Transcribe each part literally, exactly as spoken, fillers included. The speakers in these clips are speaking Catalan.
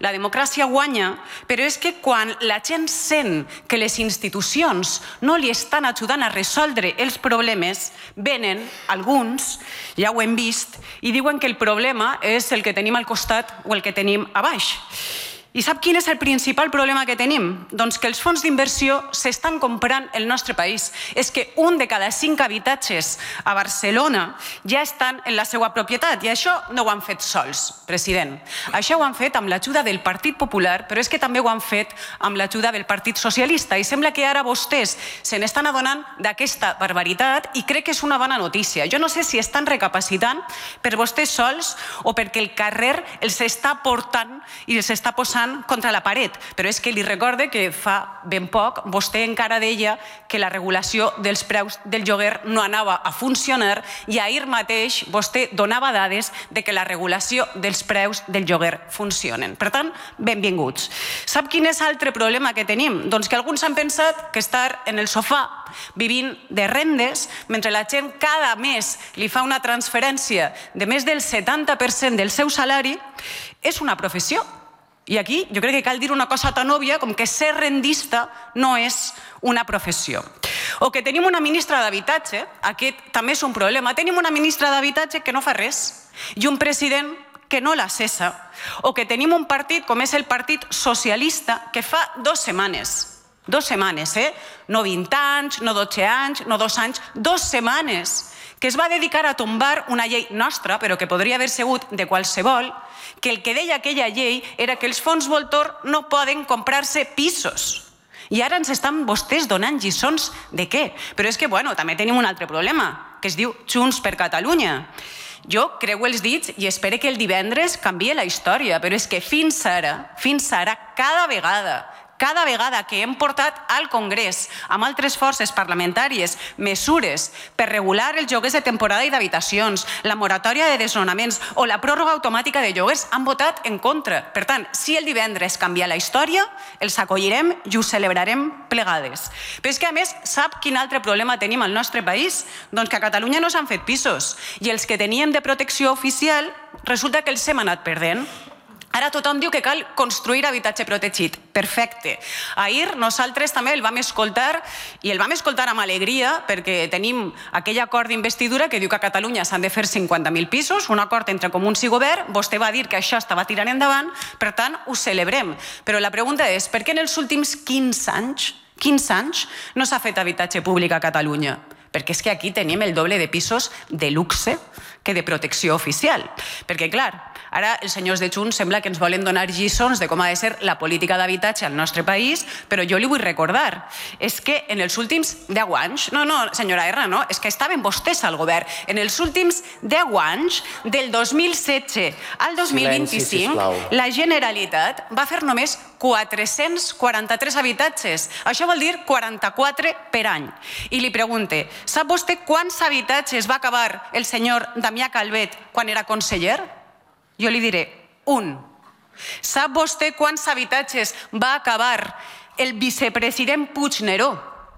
la democràcia guanya, però és que quan la gent sent que les institucions no li estan ajudant a resoldre els problemes, venen alguns, ja ho hem vist, i diuen que el problema és el que tenim al costat o el que tenim a baix. I sap quin és el principal problema que tenim? Doncs que els fons d'inversió s'estan comprant el nostre país. És que un de cada cinc habitatges a Barcelona ja estan en la seva propietat i això no ho han fet sols, president. Això ho han fet amb l'ajuda del Partit Popular, però és que també ho han fet amb l'ajuda del Partit Socialista i sembla que ara vostès se n'estan adonant d'aquesta barbaritat i crec que és una bona notícia. Jo no sé si estan recapacitant per vostès sols o perquè el carrer els està portant i els està posant contra la paret, però és que li recorde que fa ben poc vostè encara deia que la regulació dels preus del lloguer no anava a funcionar i ahir mateix vostè donava dades de que la regulació dels preus del lloguer funcionen. Per tant, benvinguts. Sap quin és l'altre problema que tenim? Doncs que alguns han pensat que estar en el sofà vivint de rendes, mentre la gent cada mes li fa una transferència de més del setanta per cent del seu salari, és una professió. I aquí jo crec que cal dir una cosa tan òbvia com que ser rendista no és una professió. O que tenim una ministra d'Habitatge, aquest també és un problema, tenim una ministra d'Habitatge que no fa res i un president que no la cessa. O que tenim un partit com és el Partit Socialista que fa dues setmanes, dues setmanes, eh? No vint anys, no dotze anys, no dos anys, dues setmanes, que es va dedicar a tombar una llei nostra, però que podria haver sigut de qualsevol, que el que deia aquella llei era que els fons voltor no poden comprar-se pisos. I ara ens estan vostès donant lliçons de què? Però és que, bueno, també tenim un altre problema, que es diu Junts per Catalunya. Jo creuo els dits i espero que el divendres canvie la història, però és que fins ara, fins ara, cada vegada, cada vegada que hem portat al Congrés amb altres forces parlamentàries mesures per regular els lloguers de temporada i d'habitacions, la moratòria de desnonaments o la pròrroga automàtica de lloguers, han votat en contra. Per tant, si el divendres canvia la història, els acollirem i ho celebrarem plegades. Però és que, a més, sap quin altre problema tenim al nostre país? Doncs que a Catalunya no s'han fet pisos i els que tenien de protecció oficial resulta que els hem anat perdent. Ara tothom diu que cal construir habitatge protegit. Perfecte. Ahir nosaltres també el vam escoltar i el vam escoltar amb alegria perquè tenim aquell acord d'investidura que diu que a Catalunya s'han de fer cinquanta mil pisos, un acord entre comuns i govern. Vostè va dir que això estava tirant endavant, per tant, ho celebrem. Però la pregunta és, per què en els últims quinze anys, quinze anys, no s'ha fet habitatge públic a Catalunya? Perquè és que aquí tenim el doble de pisos de luxe que de protecció oficial. Perquè, clar, ara els senyors de Junts sembla que ens volen donar lliçons de com ha de ser la política d'habitatge al nostre país, però jo li vull recordar, és que en els últims deu anys, no, no, senyora R, no, és que estaven vostès al govern, en els últims deu anys, del dos mil setze al dos mil vint-i-cinc, la Generalitat va fer només quatre-cents quaranta-tres habitatges. Això vol dir quaranta-quatre per any. I li pregunte, sap vostè quants habitatges va acabar el senyor Damià Calvet quan era conseller? Jo li diré, un. Sap vostè quants habitatges va acabar el vicepresident Puigneró?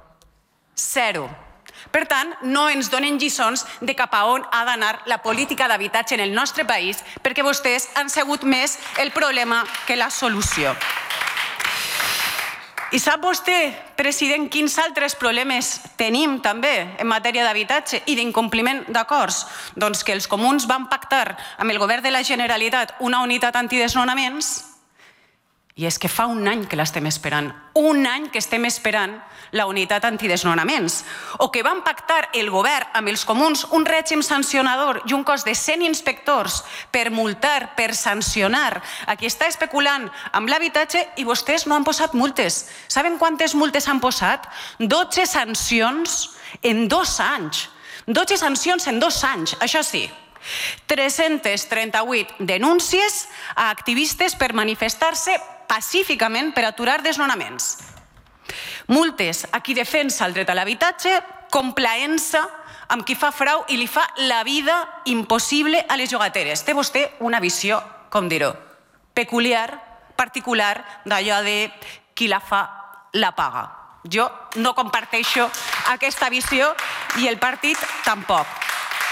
Zero. Per tant, no ens donen lliçons de cap a on ha d'anar la política d'habitatge en el nostre país, perquè vostès han sigut més el problema que la solució. I sap vostè, president, quins altres problemes tenim també en matèria d'habitatge i d'incompliment d'acords? Doncs que els comuns van pactar amb el govern de la Generalitat una unitat antidesnonaments i és que fa un any que l'estem esperant, un any que estem esperant la unitat antidesnonaments, o que van pactar el govern amb els comuns un règim sancionador i un cos de cent inspectors per multar, per sancionar a qui està especulant amb l'habitatge i vostès no han posat multes. Saben quantes multes han posat? dotze sancions en dos anys. dotze sancions en dos anys, això sí. tres-centes trenta-vuit denúncies a activistes per manifestar-se pacíficament per aturar desnonaments. Multes a qui defensa el dret a l'habitatge, complaença amb qui fa frau i li fa la vida impossible a les llogateres. Té vostè una visió, com dir-ho, peculiar, particular, d'allò de qui la fa, la paga. Jo no comparteixo aquesta visió i el partit tampoc.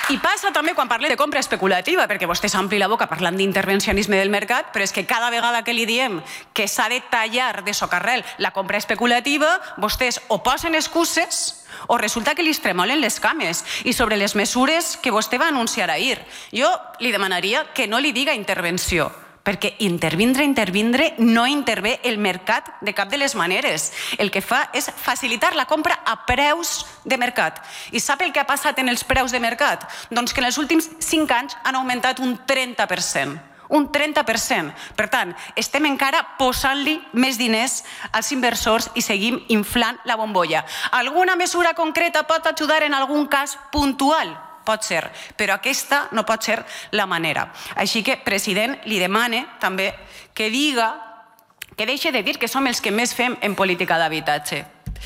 I passa també quan parlem de compra especulativa, perquè vostè s'ompli la boca parlant d'intervencionisme del mercat, però és que cada vegada que li diem que s'ha de tallar de socarrel la compra especulativa, vostès o posen excuses o resulta que li tremolen les cames. I sobre les mesures que vostè va anunciar ahir, jo li demanaria que no li diga intervenció, perquè intervindre, intervindre, no intervé el mercat de cap de les maneres. El que fa és facilitar la compra a preus de mercat. I sap el que ha passat en els preus de mercat? Doncs que en els últims cinc anys han augmentat un trenta per cent. Un trenta per cent. Per tant, estem encara posant-li més diners als inversors i seguim inflant la bombolla. Alguna mesura concreta pot ajudar en algun cas puntual? Pot ser, però aquesta no pot ser la manera. Així que, president, li demane també que diga, que deixi de dir que som els que més fem en política d'habitatge.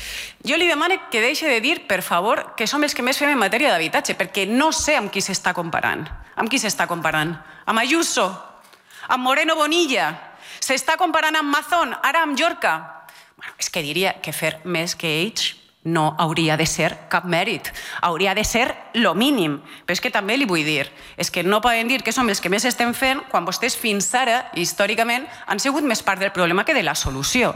Jo li demane que deixi de dir, per favor, que som els que més fem en matèria d'habitatge, perquè no sé amb qui s'està comparant. Amb qui s'està comparant? Amb Ayuso? Amb Moreno Bonilla? S'està comparant amb Mazón? Ara amb Llorca? Bueno, és que diria que fer més que ells no hauria de ser cap mèrit, hauria de ser lo mínim. Però és que també li vull dir, és que no poden dir que som els que més estem fent quan vostès fins ara, històricament, han sigut més part del problema que de la solució.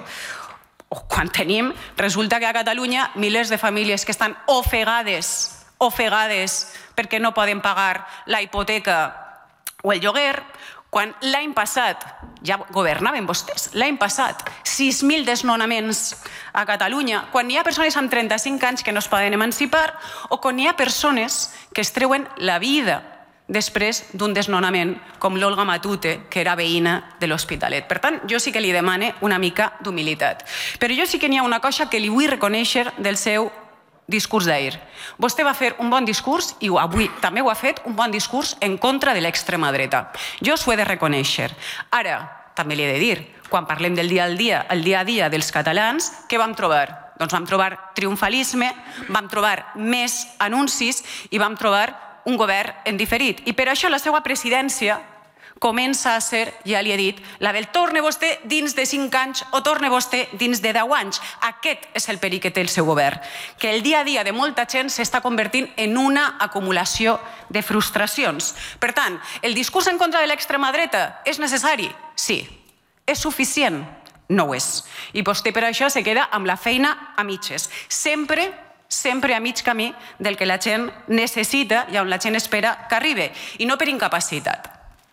O quan tenim, resulta que a Catalunya milers de famílies que estan ofegades, ofegades perquè no poden pagar la hipoteca o el lloguer, quan l'any passat, ja governaven vostès, l'any passat, sis mil desnonaments a Catalunya, quan hi ha persones amb trenta-cinc anys que no es poden emancipar o quan hi ha persones que es treuen la vida després d'un desnonament, com l'Olga Matute, que era veïna de l'Hospitalet. Per tant, jo sí que li demane una mica d'humilitat. Però jo sí que n'hi ha una cosa que li vull reconèixer del seu discurs d'ahir. Vostè va fer un bon discurs i avui també ho ha fet, un bon discurs en contra de l'extrema dreta. Jo s'ho he de reconèixer. Ara, també li he de dir, quan parlem del dia al dia, el dia a dia dels catalans, què vam trobar? Doncs vam trobar triomfalisme, vam trobar més anuncis i vam trobar un govern en diferit. I per això la seva presidència comença a ser, ja li he dit, la del torne vostè dins de cinc anys o torne vostè dins de deu anys. Aquest és el perill que té el seu govern, que el dia a dia de molta gent s'està convertint en una acumulació de frustracions. Per tant, el discurs en contra de l'extrema dreta és necessari? Sí. És suficient? No ho és. I vostè per això se queda amb la feina a mitges. Sempre sempre a mig camí del que la gent necessita i on la gent espera que arribi. I no per incapacitat.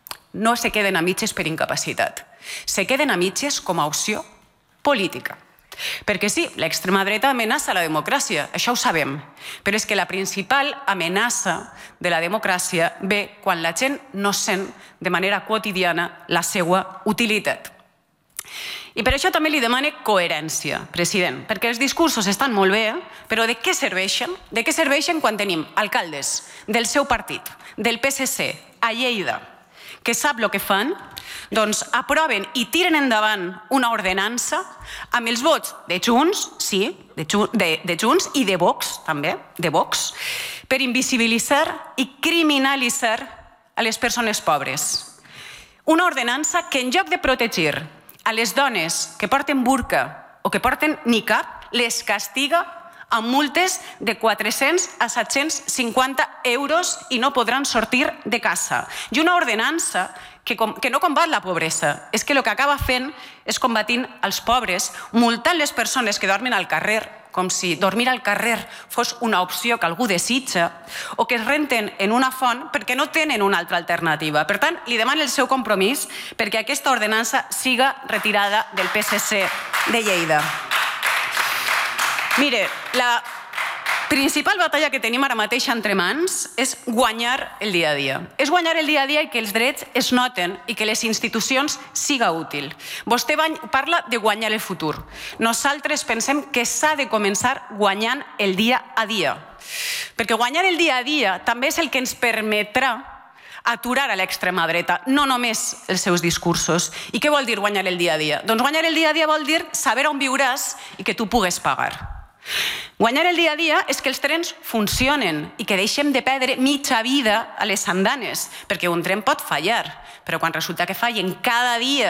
No se queden a mitges per incapacitat. Se queden a mitges com a opció política. Perquè sí, l'extrema dreta amenaça la democràcia, això ho sabem, però és que la principal amenaça de la democràcia ve quan la gent no sent de manera quotidiana la seva utilitat. I per això també li demane coherència, president, perquè els discursos estan molt bé, però de què serveixen? De què serveixen quan tenim alcaldes del seu partit, del P S C, a Lleida, que sap el que fan, doncs aproven i tiren endavant una ordenança amb els vots de Junts, sí, de, de, de Junts i de Vox, també, de Vox, per invisibilitzar i criminalitzar a les persones pobres. Una ordenança que en lloc de protegir a les dones que porten burca o que porten niqab, les castiga amb multes de quatre-cents a set-cents cinquanta euros i no podran sortir de casa. I una ordenança que, que no combat la pobresa, és que el que acaba fent és combatint els pobres, multant les persones que dormen al carrer, com si dormir al carrer fos una opció que algú desitja, o que es renten en una font perquè no tenen una altra alternativa. Per tant, li demano el seu compromís perquè aquesta ordenança siga retirada del P S C de Lleida. Mire, la principal batalla que tenim ara mateix entre mans és guanyar el dia a dia. És guanyar el dia a dia i que els drets es noten i que les institucions siga útil. Vostè parla de guanyar el futur. Nosaltres pensem que s'ha de començar guanyant el dia a dia. Perquè guanyar el dia a dia també és el que ens permetrà aturar a l'extrema dreta, no només els seus discursos. I què vol dir guanyar el dia a dia? Doncs guanyar el dia a dia vol dir saber on viuràs i que tu pugues pagar. Guanyar el dia a dia és que els trens funcionen i que deixem de perdre mitja vida a les andanes, perquè un tren pot fallar, però quan resulta que fallen cada dia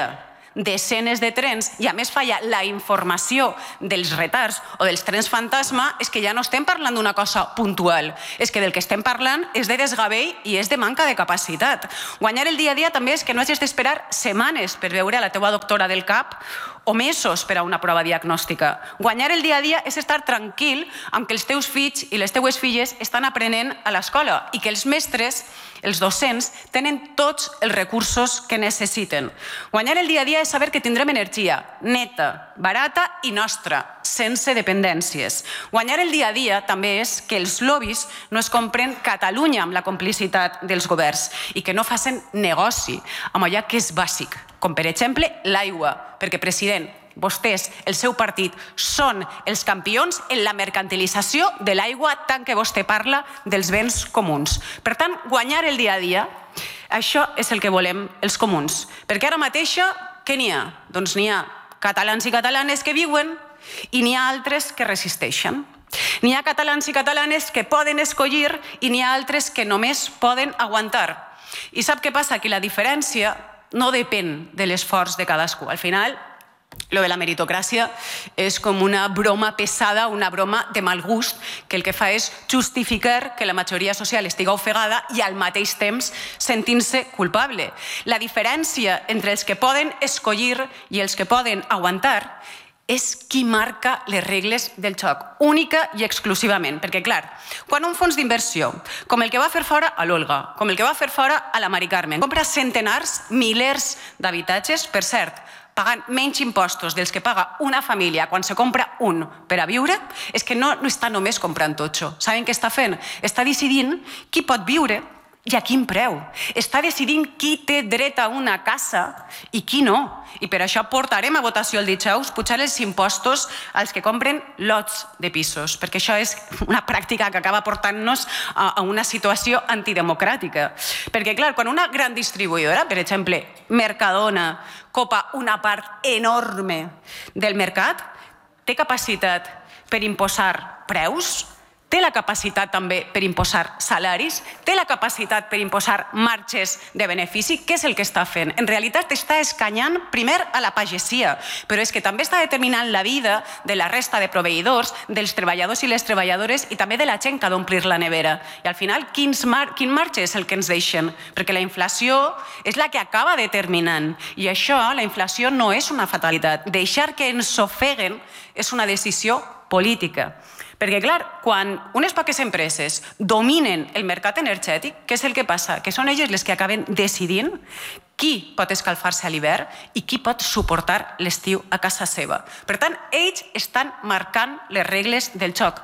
desenes de trens i a més falla la informació dels retards o dels trens fantasma, és que ja no estem parlant d'una cosa puntual, és que del que estem parlant és de desgavell i és de manca de capacitat. Guanyar el dia a dia també és que no hagis d'esperar setmanes per veure a la teva doctora del cap o mesos per a una prova diagnòstica. Guanyar el dia a dia és estar tranquil amb que els teus fills i les teues filles estan aprenent a l'escola i que els mestres, els docents, tenen tots els recursos que necessiten. Guanyar el dia a dia és saber que tindrem energia neta, barata i nostra, sense dependències. Guanyar el dia a dia també és que els lobbies no es compren Catalunya amb la complicitat dels governs i que no facin negoci amb allò que és bàsic, com per exemple l'aigua, perquè, president, vostès, el seu partit, són els campions en la mercantilització de l'aigua tant que vostè parla dels béns comuns. Per tant, guanyar el dia a dia, això és el que volem els comuns. Perquè ara mateix, què n'hi ha? Doncs n'hi ha catalans i catalanes que viuen i n'hi ha altres que resisteixen. N'hi ha catalans i catalanes que poden escollir i n'hi ha altres que només poden aguantar. I sap què passa? Que la diferència no depèn de l'esforç de cadascú. Al final, lo de la meritocràcia és com una broma pesada, una broma de mal gust, que el que fa és justificar que la majoria social estigui ofegada i al mateix temps sentint-se culpable. La diferència entre els que poden escollir i els que poden aguantar és qui marca les regles del joc, única i exclusivament. Perquè, clar, quan un fons d'inversió, com el que va fer fora a l'Olga, com el que va fer fora a la Mari Carmen, compra centenars, milers d'habitatges, per cert, pagant menys impostos dels que paga una família quan se compra un per a viure, és que no, no està només comprant totxo. Saben què està fent? Està decidint qui pot viure i a quin preu. Està decidint qui té dret a una casa i qui no. I per això portarem a votació el dijous pujar els impostos als que compren lots de pisos, perquè això és una pràctica que acaba portant-nos a una situació antidemocràtica. Perquè, clar, quan una gran distribuïdora, per exemple, Mercadona, copa una part enorme del mercat, té capacitat per imposar preus, té la capacitat també per imposar salaris, té la capacitat per imposar marges de benefici. Què és el que està fent? En realitat està escanyant primer a la pagesia, però és que també està determinant la vida de la resta de proveïdors, dels treballadors i les treballadores i també de la gent que ha d'omplir la nevera. I al final, quin marge és el que ens deixen? Perquè la inflació és la que acaba determinant. I això, la inflació no és una fatalitat. Deixar que ens ofeguen és una decisió política. Perquè, clar, quan unes poques empreses dominen el mercat energètic, què és el que passa? Que són elles les que acaben decidint qui pot escalfar-se a l'hivern i qui pot suportar l'estiu a casa seva. Per tant, ells estan marcant les regles del joc.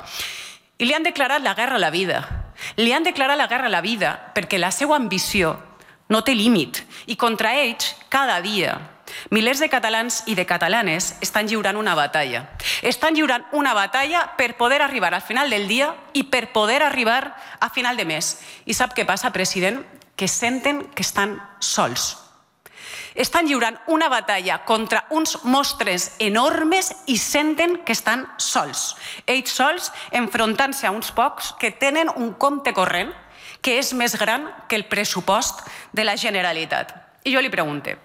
I li han declarat la guerra a la vida. Li han declarat la guerra a la vida perquè la seva ambició no té límit. I contra ells, cada dia, milers de catalans i de catalanes estan lliurant una batalla. Estan lliurant una batalla per poder arribar al final del dia i per poder arribar a final de mes. I sap què passa, president? Que senten que estan sols. Estan lliurant una batalla contra uns monstres enormes i senten que estan sols. Ells sols enfrontant-se a uns pocs que tenen un compte corrent que és més gran que el pressupost de la Generalitat. I jo li pregunto,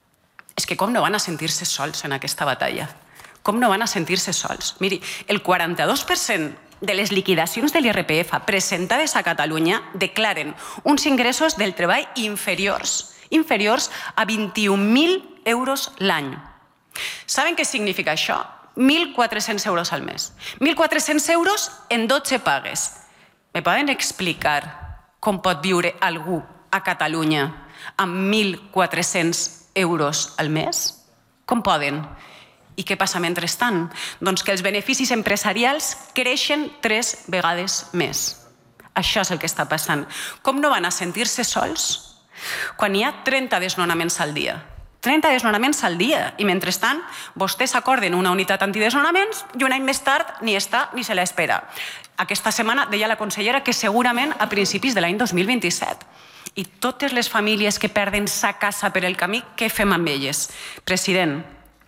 és que com no van a sentir-se sols en aquesta batalla? Com no van a sentir-se sols? Miri, el quaranta-dos per cent de les liquidacions de l'I R P F presentades a Catalunya declaren uns ingressos del treball inferiors, inferiors a vint-i-un mil euros l'any. Saben què significa això? mil quatre-cents euros al mes. mil quatre-cents euros en dotze pagues. Me poden explicar com pot viure algú a Catalunya amb mil quatre-cents euros al mes? Com poden? I què passa mentrestant? Doncs que els beneficis empresarials creixen tres vegades més. Això és el que està passant. Com no van a sentir-se sols? Quan hi ha trenta desnonaments al dia. trenta desnonaments al dia. I mentrestant, vostès acorden una unitat antidesnonaments i un any més tard ni està ni se l'espera. Aquesta setmana deia la consellera que segurament a principis de l'any dos mil vint-i-set. I totes les famílies que perden sa casa per el camí, què fem amb elles? President,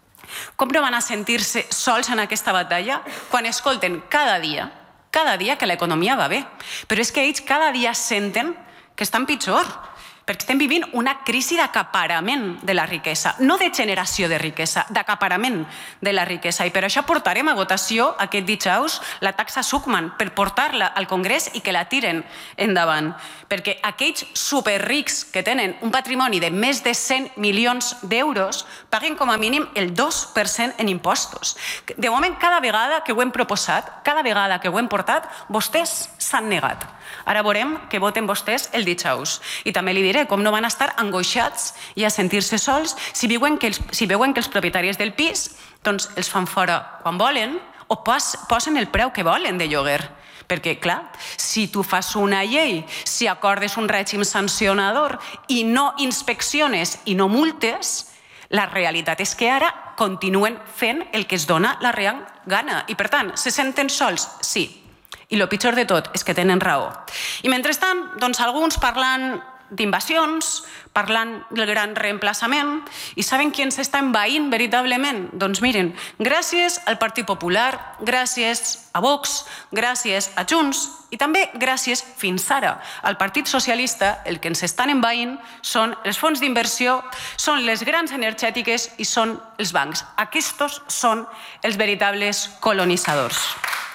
com no van a sentir-se sols en aquesta batalla quan escolten cada dia, cada dia que l'economia va bé? Però és que ells cada dia senten que estan pitjor, perquè estem vivint una crisi d'acaparament de la riquesa, no de generació de riquesa, d'acaparament de la riquesa. I per això portarem a votació aquest dijous la taxa Zuckman, per portar-la al Congrés i que la tiren endavant. Perquè aquells superrics que tenen un patrimoni de més de cent milions d'euros paguen com a mínim el dos per cent en impostos. De moment, cada vegada que ho hem proposat, cada vegada que ho hem portat, vostès s'han negat. Ara veurem que voten vostès el dijous. I també li diré com no van estar angoixats i a sentir-se sols si veuen que els, si veuen que els propietaris del pis doncs els fan fora quan volen o pos, posen el preu que volen de lloguer. Perquè, clar, si tu fas una llei, si acordes un règim sancionador i no inspecciones i no multes, la realitat és que ara continuen fent el que es dona la real gana. I, per tant, se senten sols? Sí. I el pitjor de tot és que tenen raó. I mentrestant, doncs, alguns parlant d'invasions, parlant del gran reemplaçament, i saben qui ens està envaint veritablement? Doncs miren, gràcies al Partit Popular, gràcies a Vox, gràcies a Junts, i també gràcies, fins ara, al Partit Socialista, el que ens estan envaint són els fons d'inversió, són les grans energètiques i són els bancs. Aquests són els veritables colonitzadors.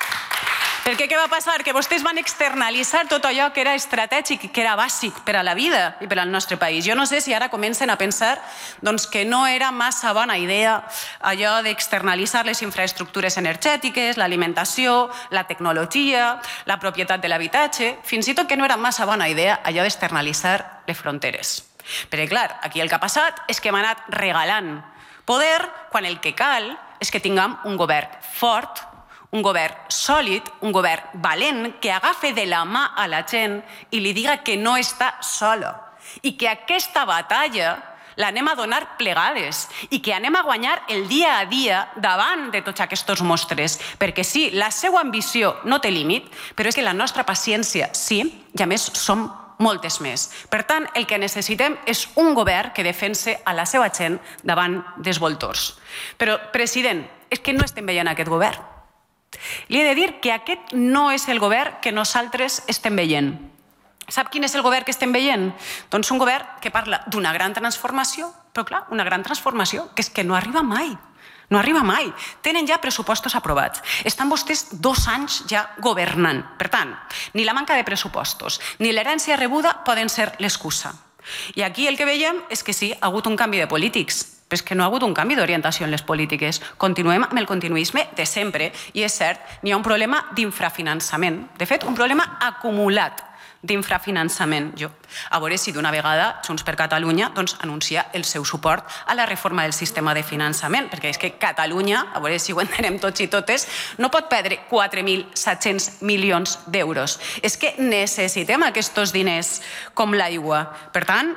Perquè què va passar? Que vostès van externalitzar tot allò que era estratègic i que era bàsic per a la vida i per al nostre país. Jo no sé si ara comencen a pensar doncs, que no era massa bona idea allò d'externalitzar les infraestructures energètiques, l'alimentació, la tecnologia, la propietat de l'habitatge, fins i tot que no era massa bona idea allò d'externalitzar les fronteres. Perquè, clar, aquí el que ha passat és que hem anat regalant poder quan el que cal és que tinguem un govern fort, un govern sòlid, un govern valent, que agafe de la mà a la gent i li diga que no està sola i que aquesta batalla l'anem a donar plegades i que anem a guanyar el dia a dia davant de tots aquests monstres. Perquè sí, la seva ambició no té límit, però és que la nostra paciència sí, i a més som moltes més. Per tant, el que necessitem és un govern que defense a la seva gent davant dels voltors. Però, president, és que no estem veient aquest govern. Li he de dir que aquest no és el govern que nosaltres estem veient. Sap quin és el govern que estem veient? Doncs un govern que parla d'una gran transformació, però clar, una gran transformació que és que no arriba mai. No arriba mai. Tenen ja pressupostos aprovats. Estan vostès dos anys ja governant. Per tant, ni la manca de pressupostos ni l'herència rebuda poden ser l'excusa. I aquí el que veiem és que sí, ha hagut un canvi de polítics, però és que no ha hagut un canvi d'orientació en les polítiques. Continuem amb el continuisme de sempre i és cert, n'hi ha un problema d'infrafinançament. De fet, un problema acumulat d'infrafinançament. Jo, a veure si d'una vegada Junts per Catalunya doncs, anuncia el seu suport a la reforma del sistema de finançament, perquè és que Catalunya, a veure si ho entenem tots i totes, no pot perdre quatre mil set-cents milions d'euros. És que necessitem aquests diners com l'aigua. Per tant,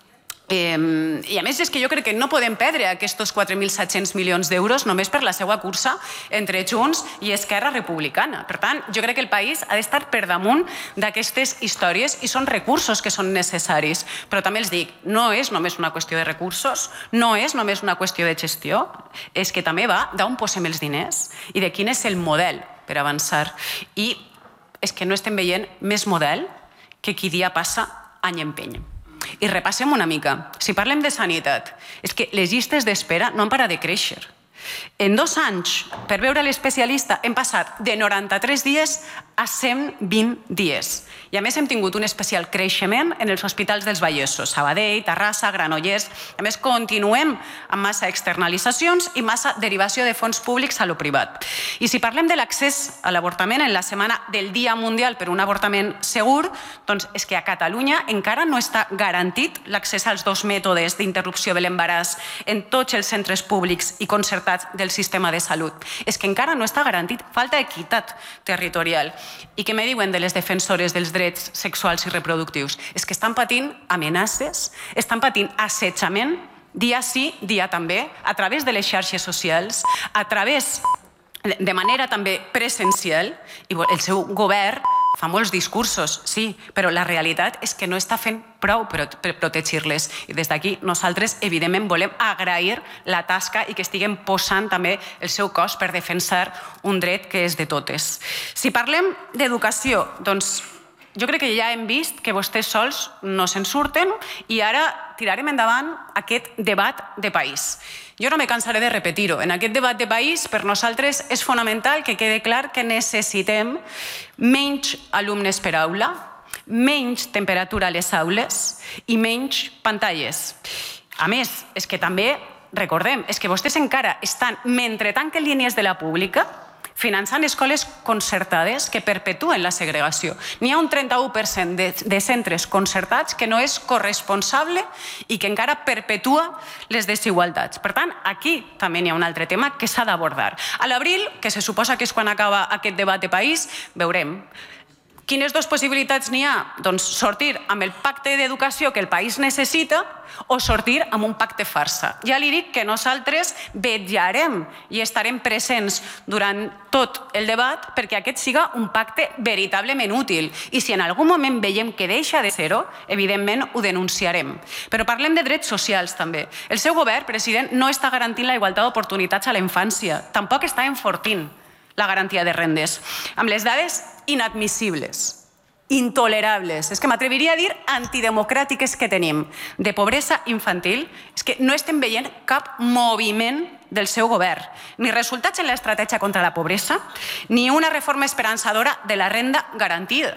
Eh, i a més és que jo crec que no podem perdre aquests quatre mil set-cents milions d'euros només per la seva cursa entre Junts i Esquerra Republicana. Per tant, jo crec que el país ha d'estar per damunt d'aquestes històries i són recursos que són necessaris. Però també els dic, no és només una qüestió de recursos, no és només una qüestió de gestió, és que també va d'on posem els diners i de quin és el model per avançar. I és que no estem veient més model que qui dia passa any empeny. I repassem una mica. Si parlem de sanitat, és que les llistes d'espera no han parat de créixer. En dos anys, per veure l'especialista, hem passat de noranta-tres dies a cent vint dies. I a més hem tingut un especial creixement en els hospitals dels Vallesos, Sabadell, Terrassa, Granollers. A més, continuem amb massa externalitzacions i massa derivació de fons públics a lo privat. I si parlem de l'accés a l'avortament en la setmana del Dia Mundial per un avortament segur, doncs és que a Catalunya encara no està garantit l'accés als dos mètodes d'interrupció de l'embaràs en tots els centres públics i concertats del sistema de salut. És que encara no està garantit, falta equitat territorial. I què me diuen de les defensores dels drets sexuals i reproductius? És que estan patint amenaces, estan patint assetjament, dia sí, dia també, a través de les xarxes socials, a través, de manera també presencial, i el seu govern fa molts discursos, sí, però la realitat és que no està fent prou per protegir-les. I des d'aquí nosaltres, evidentment, volem agrair la tasca i que estiguem posant també el seu cos per defensar un dret que és de totes. Si parlem d'educació, doncs jo crec que ja hem vist que vostès sols no se'n surten i ara tirarem endavant aquest debat de país. Jo no me cansaré de repetir-ho. En aquest debat de país, per nosaltres, és fonamental que quede clar que necessitem menys alumnes per aula, menys temperatura a les aules i menys pantalles. A més, és que també, recordem, és que vostès encara estan, mentre tanquen línies de la pública, finançant escoles concertades que perpetuen la segregació. N'hi ha un trenta-u per cent de, de centres concertats que no és corresponsable i que encara perpetua les desigualtats. Per tant, aquí també n'hi ha un altre tema que s'ha d'abordar. A l'abril, que se suposa que és quan acaba aquest debat de país, veurem. Quines dues possibilitats n'hi ha? Doncs sortir amb el pacte d'educació que el país necessita o sortir amb un pacte farsa. Ja li dic que nosaltres vetllarem i estarem presents durant tot el debat perquè aquest siga un pacte veritablement útil. I si en algun moment veiem que deixa de ser-ho, evidentment ho denunciarem. Però parlem de drets socials també. El seu govern, president, no està garantint la igualtat d'oportunitats a la infància. Tampoc està enfortint la garantia de rendes, amb les dades inadmissibles, intolerables, és que m'atreviria a dir antidemocràtiques que tenim, de pobresa infantil, és que no estem veient cap moviment del seu govern, ni resultats en l'estratègia contra la pobresa, ni una reforma esperançadora de la renda garantida.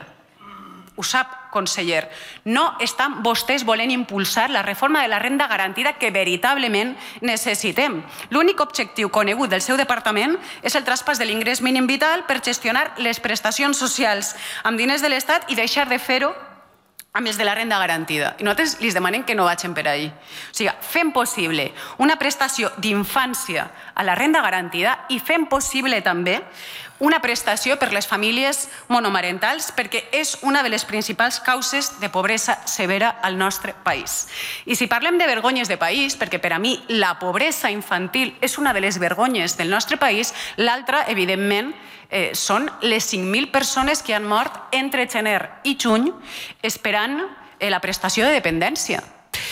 Ho sap, conseller. No estan vostès volent impulsar la reforma de la renda garantida que veritablement necessitem. L'únic objectiu conegut del seu departament és el traspàs de l'ingrés mínim vital per gestionar les prestacions socials amb diners de l'Estat i deixar de fer-ho amb els de la renda garantida. I nosaltres li demanem que no vagin per ahí. O sigui, fem possible una prestació d'infància a la renda garantida i fem possible també una prestació per les famílies monomarentals perquè és una de les principals causes de pobresa severa al nostre país. I si parlem de vergonyes de país, perquè per a mi la pobresa infantil és una de les vergonyes del nostre país, l'altra, evidentment, eh, són les cinc mil persones que han mort entre gener i juny esperant eh, la prestació de dependència.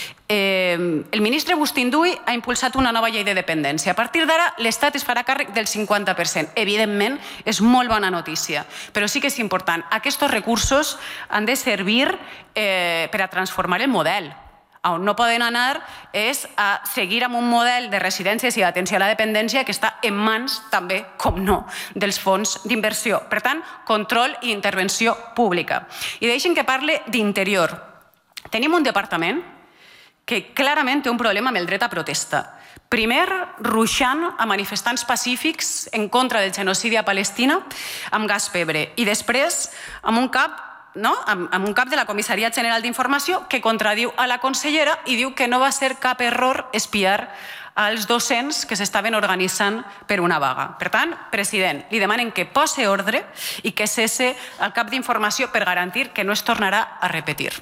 Eh, el ministre Agustín Duy ha impulsat una nova llei de dependència. A partir d'ara, l'Estat es farà càrrec del cinquanta per cent. Evidentment, és molt bona notícia, però sí que és important. Aquests recursos han de servir eh, per a transformar el model. On no poden anar és a seguir amb un model de residències i d'atenció a la dependència que està en mans també, com no, dels fons d'inversió. Per tant, control i intervenció pública. I deixin que parle d'interior. Tenim un departament que clarament té un problema amb el dret a protesta. Primer, ruixant a manifestants pacífics en contra del genocidi a Palestina amb gas pebre i després amb un cap, no? amb, amb un cap de la Comissaria General d'Informació que contradiu a la consellera i diu que no va ser cap error espiar als docents que s'estaven organitzant per una vaga. Per tant, president, li demanen que posi ordre i que cesse el cap d'informació per garantir que no es tornarà a repetir.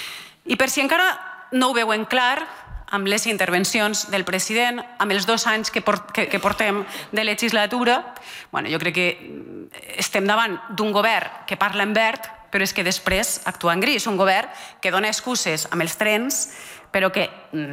I per si encara no ho veuen clar, amb les intervencions del president, amb els dos anys que portem de legislatura, jo crec que estem davant d'un govern que parla en verd, però és que després actua en gris. Un govern que dona excuses amb els trens, però que,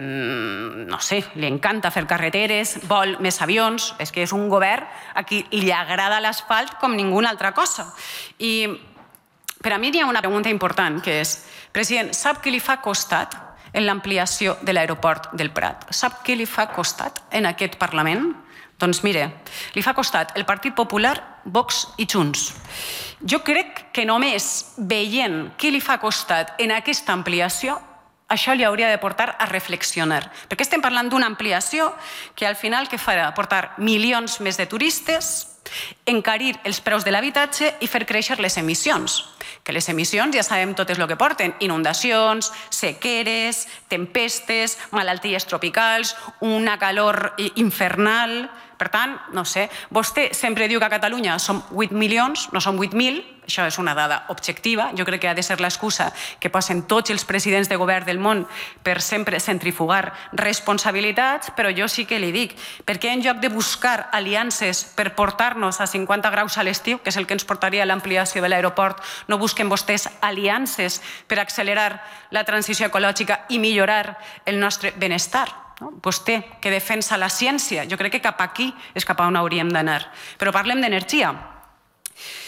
no sé, li encanta fer carreteres, vol més avions. És que és un govern a qui li agrada l'asfalt com ningú altra cosa. I per a mi hi ha una pregunta important, que és, president, sap què li fa costat en l'ampliació de l'aeroport del Prat? Sap què li fa costat en aquest Parlament? Doncs mire, li fa costat el Partit Popular, Vox i Junts. Jo crec que només veient què li fa costat en aquesta ampliació, això li hauria de portar a reflexionar. Perquè estem parlant d'una ampliació que al final què farà? Portar milions més de turistes, encarir els preus de l'habitatge i fer créixer les emissions. Que les emissions ja sabem totes el que porten. Inundacions, sequeres, tempestes, malalties tropicals, una calor infernal. Per tant, no sé, vostè sempre diu que a Catalunya som vuit milions, no som vuit mil, això és una dada objectiva, jo crec que ha de ser l'excusa que posen tots els presidents de govern del món per sempre centrifugar responsabilitats, però jo sí que li dic, per què en lloc de buscar aliances per portar-nos a cinquanta graus a l'estiu, que és el que ens portaria a l'ampliació de l'aeroport, no busquen vostès aliances per accelerar la transició ecològica i millorar el nostre benestar? Vostè, que defensa la ciència, jo crec que cap aquí és cap a on hauríem d'anar. Però parlem d'energia.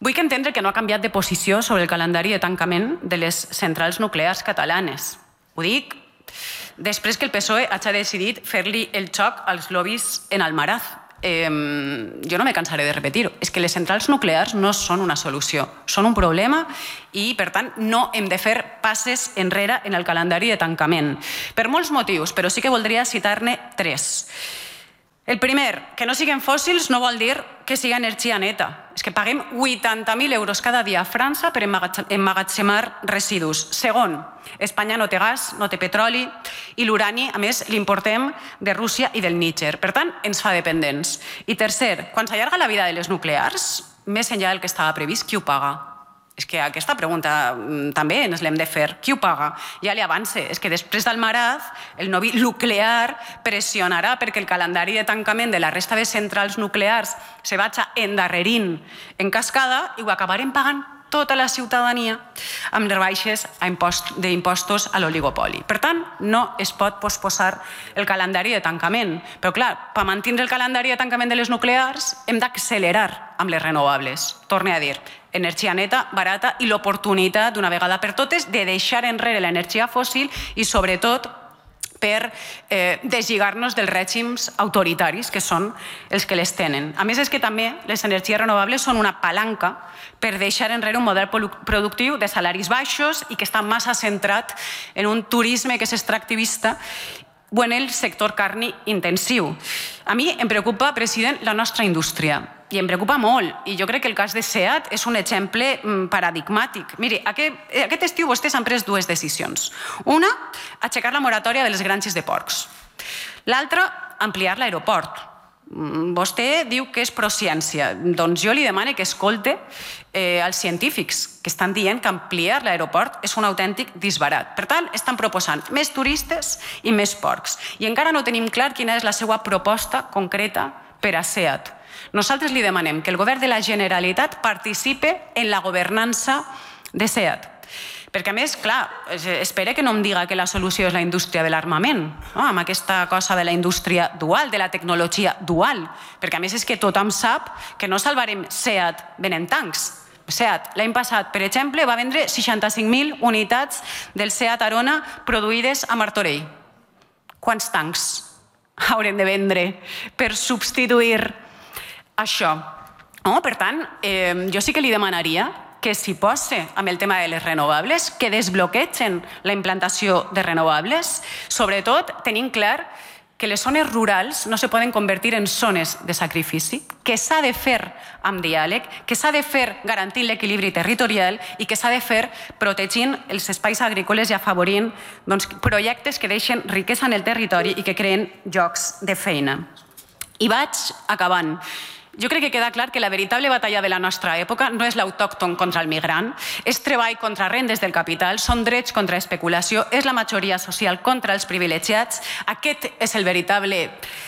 Vull que entendre que no ha canviat de posició sobre el calendari de tancament de les centrals nuclears catalanes. Ho dic després que el P S O E hagi decidit fer-li el xoc als lobbies en Almaraz. Eh, jo no me cansaré de repetir-ho. És que les centrals nuclears no són una solució, són un problema i, per tant, no hem de fer passes enrere en el calendari de tancament. Per molts motius, però sí que voldria citar-ne tres. El primer, que no siguin fòssils no vol dir que sigui energia neta. És que paguem vuitanta mil euros cada dia a França per emmagatzemar residus. Segon, Espanya no té gas, no té petroli i l'urani, a més, l'importem de Rússia i del Níger. Per tant, ens fa dependents. I tercer, quan s'allarga la vida de les nuclears, més enllà del que estava previst, qui ho paga? És que aquesta pregunta també ens l'hem de fer. Qui ho paga? Ja li avance. És que després d'Almaraz, el novi nuclear pressionarà perquè el calendari de tancament de la resta de centrals nuclears se vagi endarrerint en cascada i ho acabarem pagant tota la ciutadania amb les rebaixes d'impostos a l'oligopoli. Per tant, no es pot posposar el calendari de tancament. Però, clar, per mantenir el calendari de tancament de les nuclears hem d'accelerar amb les renovables. Torne a dir, energia neta, barata i l'oportunitat d'una vegada per totes de deixar enrere l'energia fòssil i, sobretot, per eh, deslligar-nos dels règims autoritaris, que són els que les tenen. A més, és que també les energies renovables són una palanca per deixar enrere un model productiu de salaris baixos i que està massa centrat en un turisme que és extractivista o en el sector carni intensiu. A mi em preocupa, president, la nostra indústria. I em preocupa molt, i jo crec que el cas de SEAT és un exemple paradigmàtic. Miri, aquest estiu vostès han pres dues decisions. Una, aixecar la moratòria de les granges de porcs. L'altra, ampliar l'aeroport. Vostè diu que és prociència. Doncs jo li demano que escolte els científics que estan dient que ampliar l'aeroport és un autèntic disbarat. Per tant, estan proposant més turistes i més porcs. I encara no tenim clar quina és la seva proposta concreta per a SEAT. Nosaltres li demanem que el govern de la Generalitat participe en la governança de SEAT. Perquè, a més, clar, espere que no em diga que la solució és la indústria de l'armament, amb aquesta cosa de la indústria dual, de la tecnologia dual. Perquè, a més, és que tothom sap que no salvarem SEAT venent tancs. SEAT, l'any passat, per exemple, va vendre seixanta-cinc mil unitats del SEAT Arona produïdes a Martorell. Quants tancs haurem de vendre per substituir això? Per tant, jo sí que li demanaria que s'hi posi amb el tema de les renovables, que desbloquegen la implantació de renovables, sobretot tenint clar que les zones rurals no se poden convertir en zones de sacrifici, que s'ha de fer amb diàleg, que s'ha de fer garantint l'equilibri territorial i que s'ha de fer protegint els espais agrícoles i afavorint projectes que deixen riquesa en el territori i que creen llocs de feina. I vaig acabant. Jo crec que queda clar que la veritable batalla de la nostra època no és l'autòcton contra el migrant, és treball contra rendes del capital, són drets contra especulació, és la majoria social contra els privilegiats. Aquest és el veritable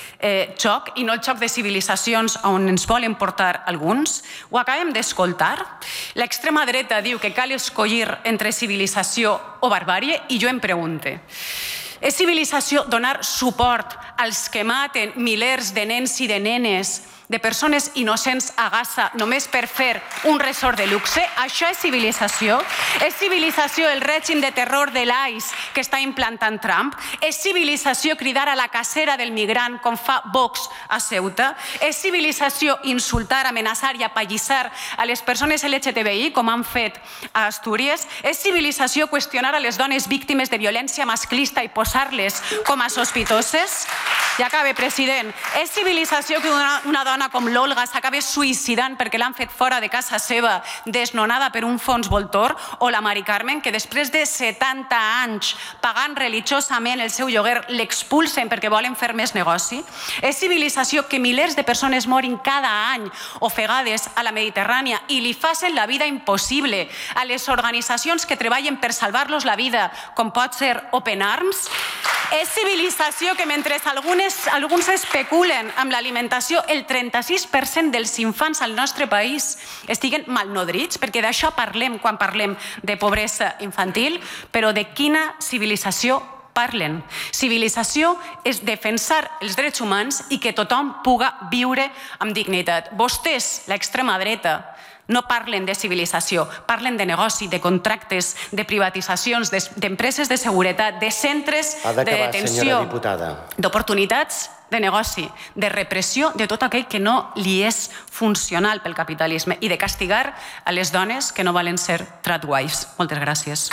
xoc i no el xoc de civilitzacions on ens volen portar alguns. Ho acabem d'escoltar. L'extrema dreta diu que cal escollir entre civilització o barbàrie i jo em pregunte, és civilització donar suport als que maten milers de nens i de nenes, de persones innocents a Gaza només per fer un resort de luxe? Això és civilització? És civilització el règim de terror de l'I C E que està implantant Trump? És civilització cridar a la cacera del migrant com fa Vox a Ceuta? És civilització insultar, amenaçar i apallissar a les persones L G T B I com han fet a Astúries? És civilització qüestionar a les dones víctimes de violència masclista i posar-les com a sospitoses? Ja acabe, president. És civilització que una, una dona com l'Olga s'acabi suïcidant perquè l'han fet fora de casa seva, desnonada per un fons voltor? O la Mari Carmen, que després de setanta anys pagant religiosament el seu lloguer l'expulsen perquè volen fer més negoci? És civilització que milers de persones morin cada any ofegades a la Mediterrània i li facin la vida impossible a les organitzacions que treballen per salvar-los la vida, com pot ser Open Arms? És civilització que mentre algunes, alguns especulen amb l'alimentació, el trenta-sis per cent dels infants al nostre país estiguen malnodrits, perquè d'això parlem quan parlem de pobresa infantil, però de quina civilització parlen. Civilització és defensar els drets humans i que tothom puga viure amb dignitat. Vostès, l'extrema dreta, no parlen de civilització, parlen de negoci, de contractes, de privatitzacions, d'empreses de seguretat, de centres de detenció, d'oportunitats de negoci, de repressió de tot aquell que no li és funcional pel capitalisme i de castigar a les dones que no volen ser tradwives. Moltes gràcies.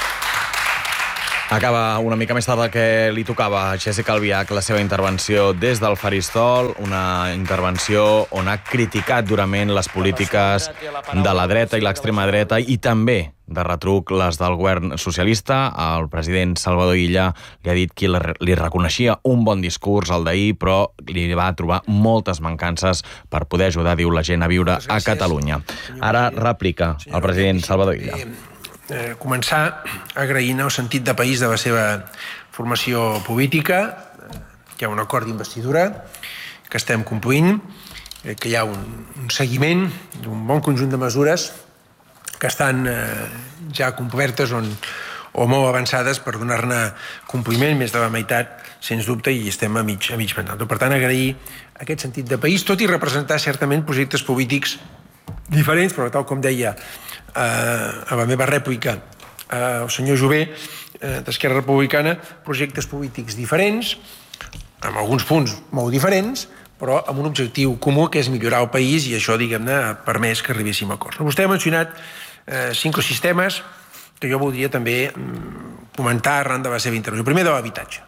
Acaba una mica més tard del que li tocava a Jéssica Albiach la seva intervenció des del faristol, una intervenció on ha criticat durament les polítiques de la dreta i l'extrema dreta i també de retruc les del govern socialista. El president Salvador Illa li ha dit que li reconeixia un bon discurs el d'ahir, però li va trobar moltes mancances per poder ajudar, diu la gent, a viure a Catalunya. Ara replica el president Salvador Illa. Eh, començar agraint el sentit de país de la seva formació política. Hi ha un acord d'investidura que estem complint, eh, que hi ha un, un seguiment d'un bon conjunt de mesures que estan eh, ja complertes on, o molt avançades per donar-ne compliment, més de la meitat, sens dubte, i estem a mig, a mig mandat. Per tant, agrair aquest sentit de país, tot i representar certament projectes polítics diferents, però tal com deia a la meva rèplica el senyor Jové d'Esquerra Republicana, projectes polítics diferents, amb alguns punts molt diferents, però amb un objectiu comú que és millorar el país, i això, diguem-ne, ha permès que arribéssim a acords. Vostè ha mencionat cinc o sis temes que jo voldria també comentar arran de la seva intervenció. El primer, de l'habitatge.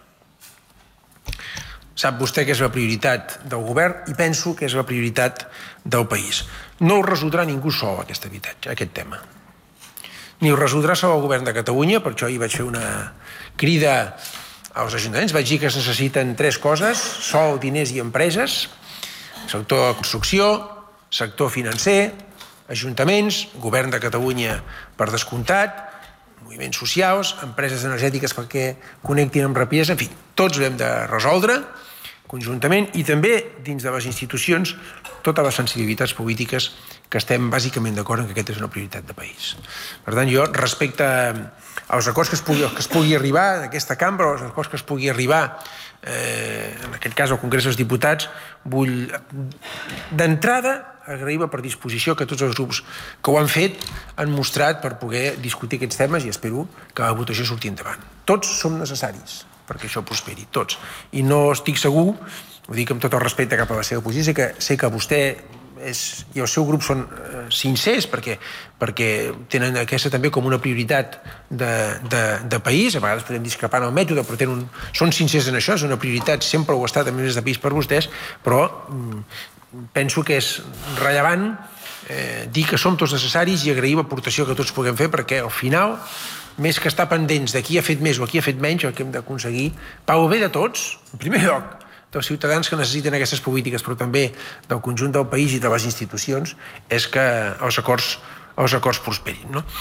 Sap vostè que és la prioritat del govern i penso que és la prioritat del país. No ho resoldrà ningú sol, aquest habitatge, aquest tema. Ni ho resoldrà sol el govern de Catalunya, per això ahir vaig fer una crida als ajuntaments, vaig dir que es necessiten tres coses: sòl, diners i empreses, sector de construcció, sector financer, ajuntaments, govern de Catalunya per descomptat, moviments socials, empreses energètiques perquè connectin amb rapidesa, en fi, tots ho hem de resoldre conjuntament, i també dins de les institucions totes les sensibilitats polítiques que estem bàsicament d'acord en que aquesta és una prioritat de país. Per tant, jo, respecte als acords que es pugui, que es pugui arribar en aquesta cambra, o als acords que es pugui arribar, eh, en aquest cas al Congrés dels Diputats, vull d'entrada agrair la predisposició que tots els grups que ho han fet han mostrat per poder discutir aquests temes, i espero que la votació surti endavant. Tots som necessaris perquè això prosperi, tots. I no estic segur, ho dic amb tot el respecte cap a la seva posició, que sé que vostè és, i el seu grup són eh, sincers perquè, perquè tenen aquesta també com una prioritat de, de, de país. A vegades podem discrepar en el mètode, però tenen un, són sincers en això, és una prioritat, sempre ho ha estat a més de país per vostès, però mm, penso que és rellevant eh, dir que som tots necessaris i agrair l'aportació que tots puguem fer, perquè al final, més que estar pendents de qui ha fet més o qui ha fet menys, el que hem d'aconseguir, pel bé de tots, en primer lloc, dels ciutadans que necessiten aquestes polítiques, però també del conjunt del país i de les institucions, és que els acords, els acords prosperin. No?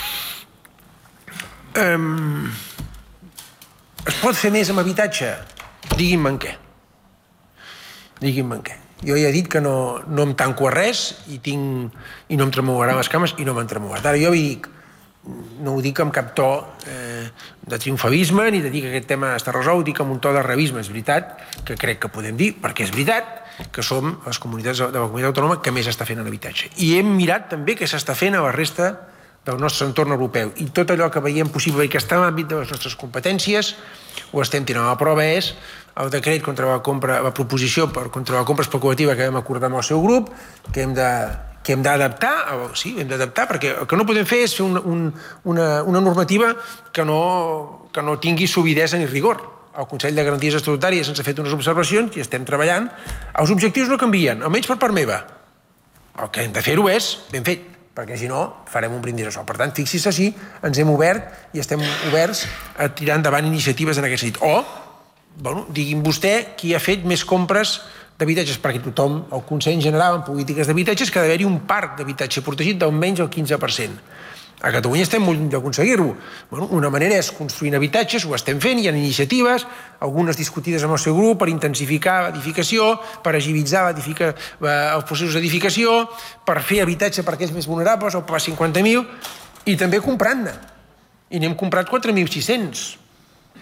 Um, es pot fer més amb habitatge? Digui'm en què. Digui'm en què. Jo ja he dit que no, no em tanco a res i, tinc, i no em tremolarà les cames i no m'han tremolat. Ara jo dic, no ho dic amb cap to eh, de triomfalisme ni de dir que aquest tema està resolt, ho dic amb un to de realisme. És veritat que crec que podem dir, perquè és veritat que som les comunitats de la comunitat autònoma que més està fent en habitatge. I hem mirat també què s'està fent a la resta del nostre entorn europeu. I tot allò que veiem possible i que està en l'àmbit de les nostres competències ho estem tirant. La prova és el decret contra la compra, la proposició per contra la compra especulativa que vam acordar amb el seu grup, que hem de que hem d'adaptar, sí, hem d'adaptar, perquè el que no podem fer és fer un, un, una, una normativa que no, que no tingui solidesa ni rigor. El Consell de Garanties Estatutàries ens ha fet unes observacions i estem treballant. Els objectius no canvien, almenys per part meva. El que hem de fer-ho és ben fet, perquè si no farem un brindis al sol. Per tant, fixi-se, sí, ens hem obert i estem oberts a tirar endavant iniciatives en aquest sentit. O, bueno, digui'm vostè qui ha fet més compres d'habitatges, perquè tothom, el Consell en general, en polítiques d'habitatges, que ha d'haver-hi un parc d'habitatge protegit d'almenys el quinze per cent. A Catalunya estem molt lluny d'aconseguir-ho. Bueno, una manera és construir habitatges, ho estem fent, hi ha iniciatives, algunes discutides amb el seu grup per intensificar l'edificació, per agilitzar edifica, els processos d'edificació, per fer habitatge per aquells més vulnerables, el Pla cinquanta mil, i també comprant-ne. I n'hem comprat quatre mil sis-cents.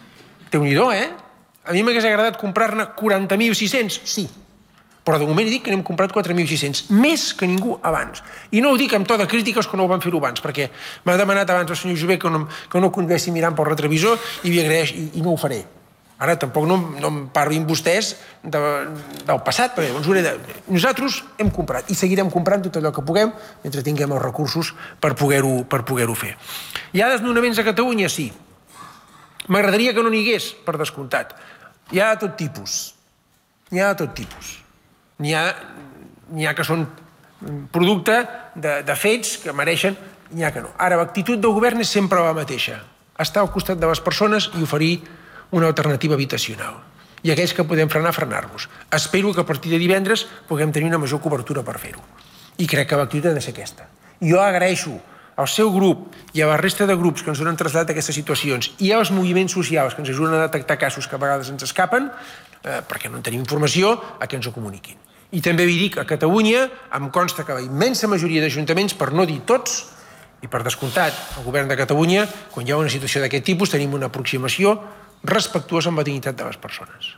Déu-n'hi-do, eh? A mi m'hagués agradat comprar-ne quaranta mil sis-cents, sí. Però de moment he dit que n'hem comprat quatre mil sis-cents, més que ningú abans. I no ho dic amb to de crítiques que no ho van fer-ho abans, perquè m'ha demanat abans el senyor Jové que no, que no continuessi mirant pel retrovisor i li agraeix, i, i no ho faré. Ara tampoc no, no em parlin vostès de, del passat, perquè doncs hauré de... Nosaltres hem comprat i seguirem comprant tot allò que puguem mentre tinguem els recursos per poder-ho per poder-ho fer. Hi ha desnonaments a Catalunya? Sí. M'agradaria que no n'hi hagués, per descomptat. Hi ha de tot tipus. N'hi ha de tot tipus. N'hi ha, n'hi ha que són producte de, de fets que mereixen, n'hi ha que no. Ara, l'actitud del govern és sempre la mateixa. Estar al costat de les persones i oferir una alternativa habitacional. I aquells que podem frenar, frenar-los. Espero que a partir de divendres puguem tenir una major cobertura per fer-ho. I crec que l'actitud ha de ser aquesta. I jo agraeixo al seu grup i a la resta de grups que ens han traslladat aquestes situacions i als moviments socials que ens ajuden a detectar casos que a vegades ens escapen, eh, perquè no en tenim informació, a que ens ho comuniquin. I també vi dic, a Catalunya em consta que la immensa majoria d'ajuntaments, per no dir tots, i per descomptat, el govern de Catalunya, quan hi ha una situació d'aquest tipus, tenim una aproximació respectuosa amb la dignitat de les persones.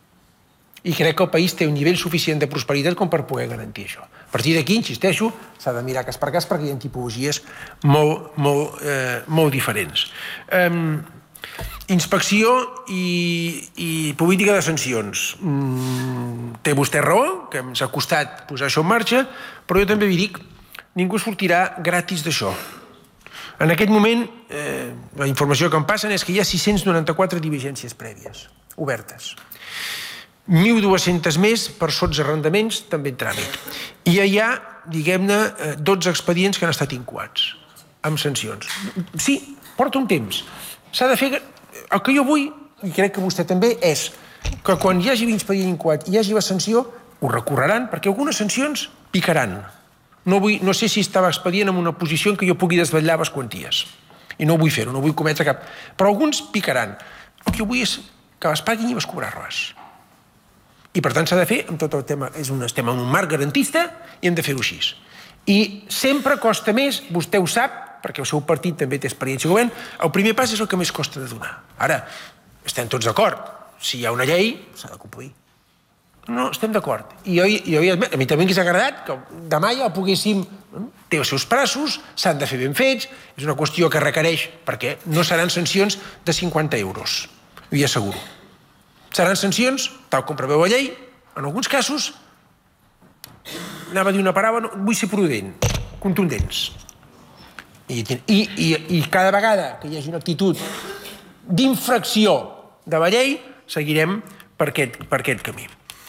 I crec que el país té un nivell suficient de prosperitat com per poder garantir això. A partir d'aquí, insisteixo, s'ha de mirar cas per cas perquè hi ha tipologies molt, molt, eh, molt diferents. Eh, inspecció i, i política de sancions. Mm, té vostè raó, que ens ha costat posar això en marxa, però jo també vi dic, ningú sortirà gratis d'això. En aquest moment, eh, la informació que em passen és que hi ha sis-cents noranta-quatre diligències prèvies, obertes. mil dues-centes més per sots arrendaments, també en tràmit. I hi ha, diguem-ne, dotze expedients que han estat incoats, amb sancions. Sí, porta un temps. S'ha de fer... El que jo vull, i crec que vostè també, és que quan hi hagi l'expedient incoat i hi hagi la sanció, ho recorreran, perquè algunes sancions picaran. No, vull, no sé si estava expedient en una posició en què jo pugui desvetllar les quanties. I no vull fer-ho, no vull cometre cap... Però alguns picaran. El que jo vull és que les paguin i les cobrar-les. I per tant s'ha de fer amb tot el tema... És un tema en un marc garantista i hem de fer-ho així. I sempre costa més, vostè ho sap, perquè el seu partit també té experiència de govern, el primer pas és el que més costa de donar. Ara, estem tots d'acord. Si hi ha una llei, s'ha de complir. No, estem d'acord. I jo, jo, a mi també m'hagués agradat que demà ja el poguéssim... Té els seus braços, s'han de fer ben fets, és una qüestió que requereix, perquè no seran sancions de cinquanta euros, ho hi asseguro. Seran sancions, tal com preveu la llei, en alguns casos, anava a dir una paraula, no, vull ser prudent, contundents. I, i, i, I cada vegada que hi hagi una actitud d'infracció de la llei, seguirem per aquest, per aquest camí.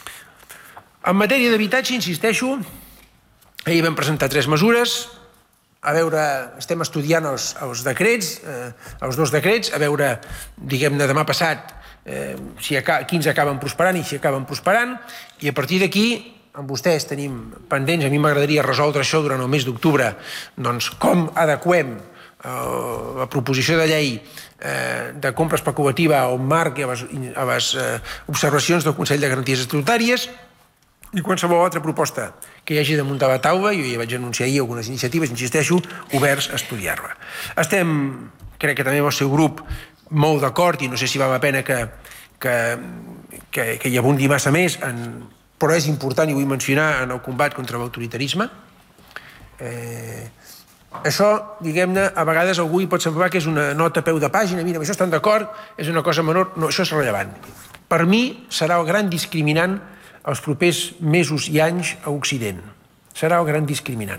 En matèria d'habitatge, insisteixo, ahir vam presentar tres mesures, a veure, estem estudiant els, els decrets, eh, els dos decrets, a veure, diguem-ne, demà passat, eh, si quins acaben prosperant i si acaben prosperant, i a partir d'aquí, amb vostès tenim pendents, a mi m'agradaria resoldre això durant el mes d'octubre, doncs com adequem eh, la proposició de llei eh, de compra especulativa al marc i a les, a les eh, observacions del Consell de Garanties Estatutàries, i qualsevol altra proposta que hi hagi damunt de la taula, jo ja vaig anunciar ahir algunes iniciatives, insisteixo, oberts a estudiar-la. Estem, crec que també amb el seu grup, molt d'acord, i no sé si val la pena que, que, que, que hi abundi massa més, en, però és important, i vull mencionar, en el combat contra l'autoritarisme. Eh, això, diguem-ne, a vegades algú hi pot semblar que és una nota a peu de pàgina, mira, amb això estan d'acord, és una cosa menor, no, això és rellevant. Per mi serà el gran discriminant els propers mesos i anys a Occident. Serà el gran discriminant.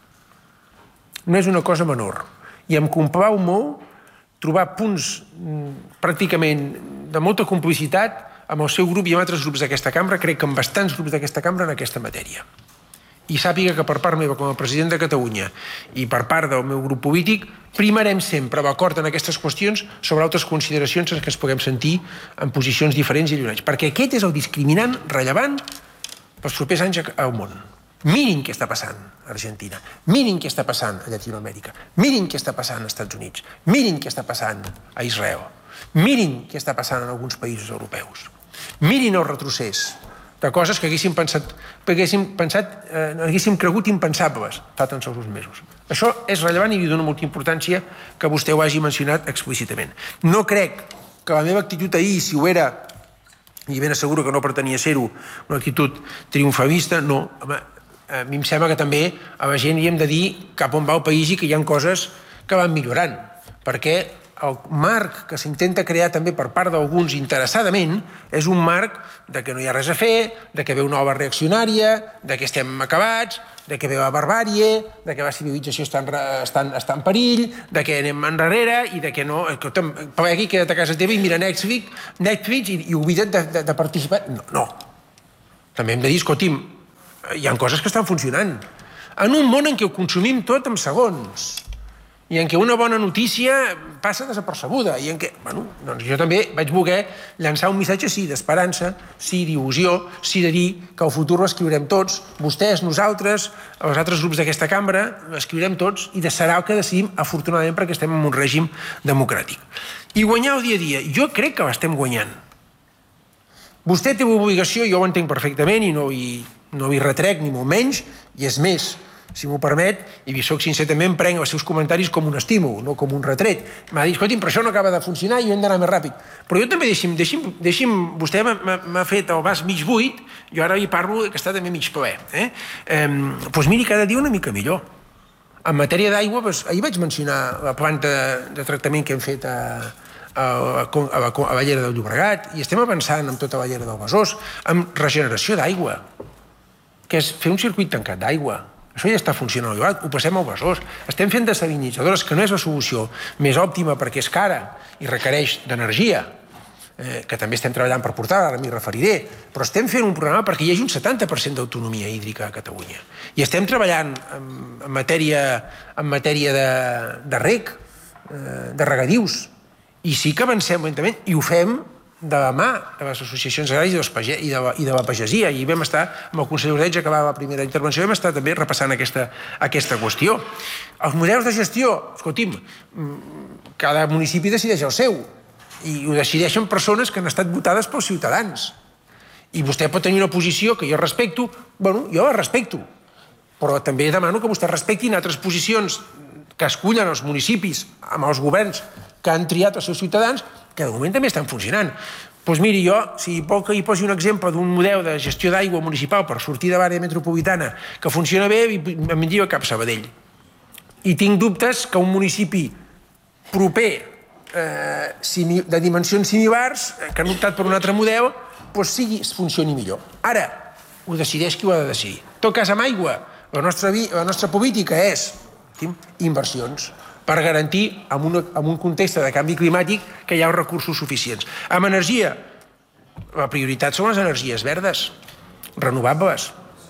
No és una cosa menor. I em complau molt trobar punts pràcticament de molta complicitat amb el seu grup i amb altres grups d'aquesta cambra, crec que amb bastants grups d'aquesta cambra en aquesta matèria. I sàpiga que per part meva com a president de Catalunya i per part del meu grup polític primarem sempre l'acord en aquestes qüestions sobre altres consideracions en què ens puguem sentir en posicions diferents i allunyats, perquè aquest és el discriminant rellevant pels propers anys al món. Mirin què està passant a Argentina, mirin què està passant a Llatinoamèrica, mirin què està passant als Estats Units, mirin què està passant a Israel, mirin què està passant en alguns països europeus, mirin el retrocés de coses que haguéssim pensat, que haguéssim, pensat, eh, haguéssim cregut impensables fa tan sols uns mesos. Això és rellevant i li dono molta importància que vostè ho hagi mencionat explícitament. No crec que la meva actitud ahir, si ho era, i ben asseguro que no pretenia ser-ho, una actitud triomfalista, no. A mi em sembla que també a la gent li hem de dir cap on va el país i que hi ha coses que van millorant, perquè el marc que s'intenta crear també per part d'alguns interessadament és un marc de que no hi ha res a fer, de que ve una obra reaccionària, de que estem acabats, de que ve la barbàrie, de que la civilització està en, està en, està en perill, de que anem enrere i de que no... Plegui, queda't a casa teva i mira Netflix, Netflix i, i oblida't de, de, de participar... No, no. També hem de dir, escolti'm, hi ha coses que estan funcionant. En un món en què ho consumim tot en segons, i en què una bona notícia passa desapercebuda, i en què, bueno, doncs jo també vaig voler llançar un missatge, sí, d'esperança, sí, d'il·lusió, sí, de dir que el futur l'escriurem tots, vostès, nosaltres, els altres grups d'aquesta cambra, l'escriurem tots, i serà el que decidim, afortunadament, perquè estem en un règim democràtic. I guanyar el dia a dia, jo crec que l'estem guanyant. Vostè té l'obligació, jo ho entenc perfectament, i no hi, no hi retrec, ni molt menys, i és més, si m'ho permet, i soc sincer també, em prenc els seus comentaris com un estímul, no com un retret. M'ha dit, escolti'm, però això no acaba de funcionar i hem d'anar més ràpid. Però jo també, deixi'm, deixi'm, deixi'm vostè m'ha fet el vas mig buit, jo ara hi parlo que està també mig ple. Eh? Eh, doncs miri, cada dia una mica millor. En matèria d'aigua, doncs, ahir vaig mencionar la planta de tractament que hem fet a, a, a, a, a Bellera del Llobregat, i estem avançant amb tota Bellera del Besòs, amb regeneració d'aigua, que és fer un circuit tancat d'aigua. Això ja està funcionant al Llobregat, ho passem al Besòs. Estem fent desalinitzadores, que no és la solució més òptima perquè és cara i requereix d'energia, eh, que també estem treballant per portar, ara m'hi referiré, però estem fent un programa perquè hi hagi un setanta per cent d'autonomia hídrica a Catalunya. I estem treballant en, en matèria, en matèria de, de reg, eh, de regadius, i sí que avancem lentament, i ho fem de la mà de les associacions agràries i de la, i de la pagesia, i vam estar amb el conseller Ordeig, acabava la primera intervenció, vam estar també repassant aquesta, aquesta qüestió. Els models de gestió, escolti'm, cada municipi decideix el seu, i ho decideixen persones que han estat votades pels ciutadans. I vostè pot tenir una posició que jo respecto, bueno, jo la respecto, però també demano que vostè respectin altres posicions que escullen els municipis amb els governs que han triat els seus ciutadans, que de moment també estan funcionant. Doncs miri, jo, si vol que hi posi un exemple d'un model de gestió d'aigua municipal per sortir de l'àrea metropolitana que funciona bé, em diu a Cap Sabadell. I tinc dubtes que un municipi proper, eh, de dimensions similars, que han optat per un altre model, doncs sigui, funcioni millor. Ara, ho decideix qui ho ha de decidir. En tot cas, amb aigua, la nostra, la nostra política és inversions, per garantir, en, una, en un context de canvi climàtic, que hi ha recursos suficients. Amb energia, la prioritat són les energies verdes, renovables.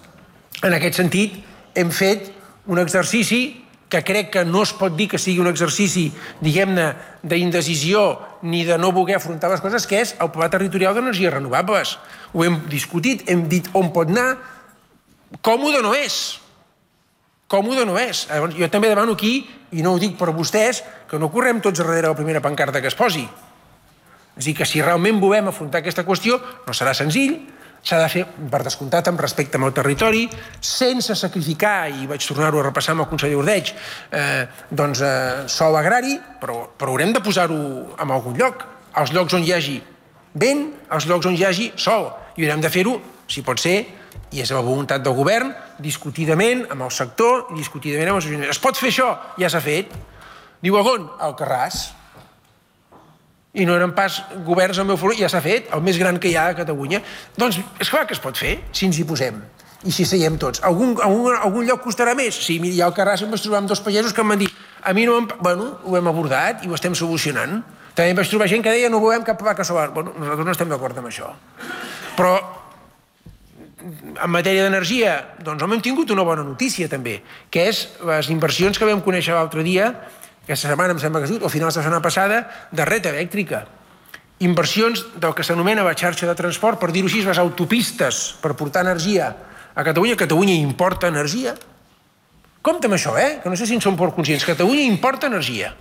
En aquest sentit, hem fet un exercici que crec que no es pot dir que sigui un exercici, diguem-ne, d'indecisió ni de no voler afrontar les coses, que és el Pla Territorial d'Energies Renovables. Ho hem discutit, hem dit on pot anar, còmode no és. Còmode no és. Jo també demano aquí, i no ho dic per vostès, que no correm tots darrere la primera pancarta que es posi. És a dir, que si realment volem afrontar aquesta qüestió, no serà senzill, s'ha de fer, per descomptat, amb respecte al territori, sense sacrificar, i vaig tornar-ho a repassar amb el conseller Ordeig, eh, doncs eh, sòl agrari, però, però haurem de posar-ho en algun lloc. Als llocs on hi hagi vent, als llocs on hi hagi sol. I haurem de fer-ho, si pot ser, i és la voluntat del govern, discutidament amb el sector i discutidament amb els ajuntaments. Es pot fer això? Ja s'ha fet. Diu, on? Al Carràs. I no eren pas governs al meu favor, ja s'ha fet, el més gran que hi ha a Catalunya. Doncs és clar que es pot fer, si ens hi posem. I si seiem tots. Algun, algun, algun lloc costarà més? Sí, miri, al Carràs em vaig trobar amb dos pagesos que em van dir, a mi no em... Bueno, ho hem abordat i ho estem solucionant. També em vaig trobar gent que deia, no volem cap vaca solar. Bueno, nosaltres no estem d'acord amb això. Però en matèria d'energia, doncs hem tingut una bona notícia també, que és les inversions que vam conèixer l'altre dia, aquesta setmana em sembla que ha sigut, o finals de la setmana passada, de red elèctrica. Inversions del que s'anomena la xarxa de transport, per dir-ho així, les autopistes per portar energia a Catalunya. Catalunya importa energia. Compte amb això, eh? Que no sé si en som prou conscients. Catalunya importa energia.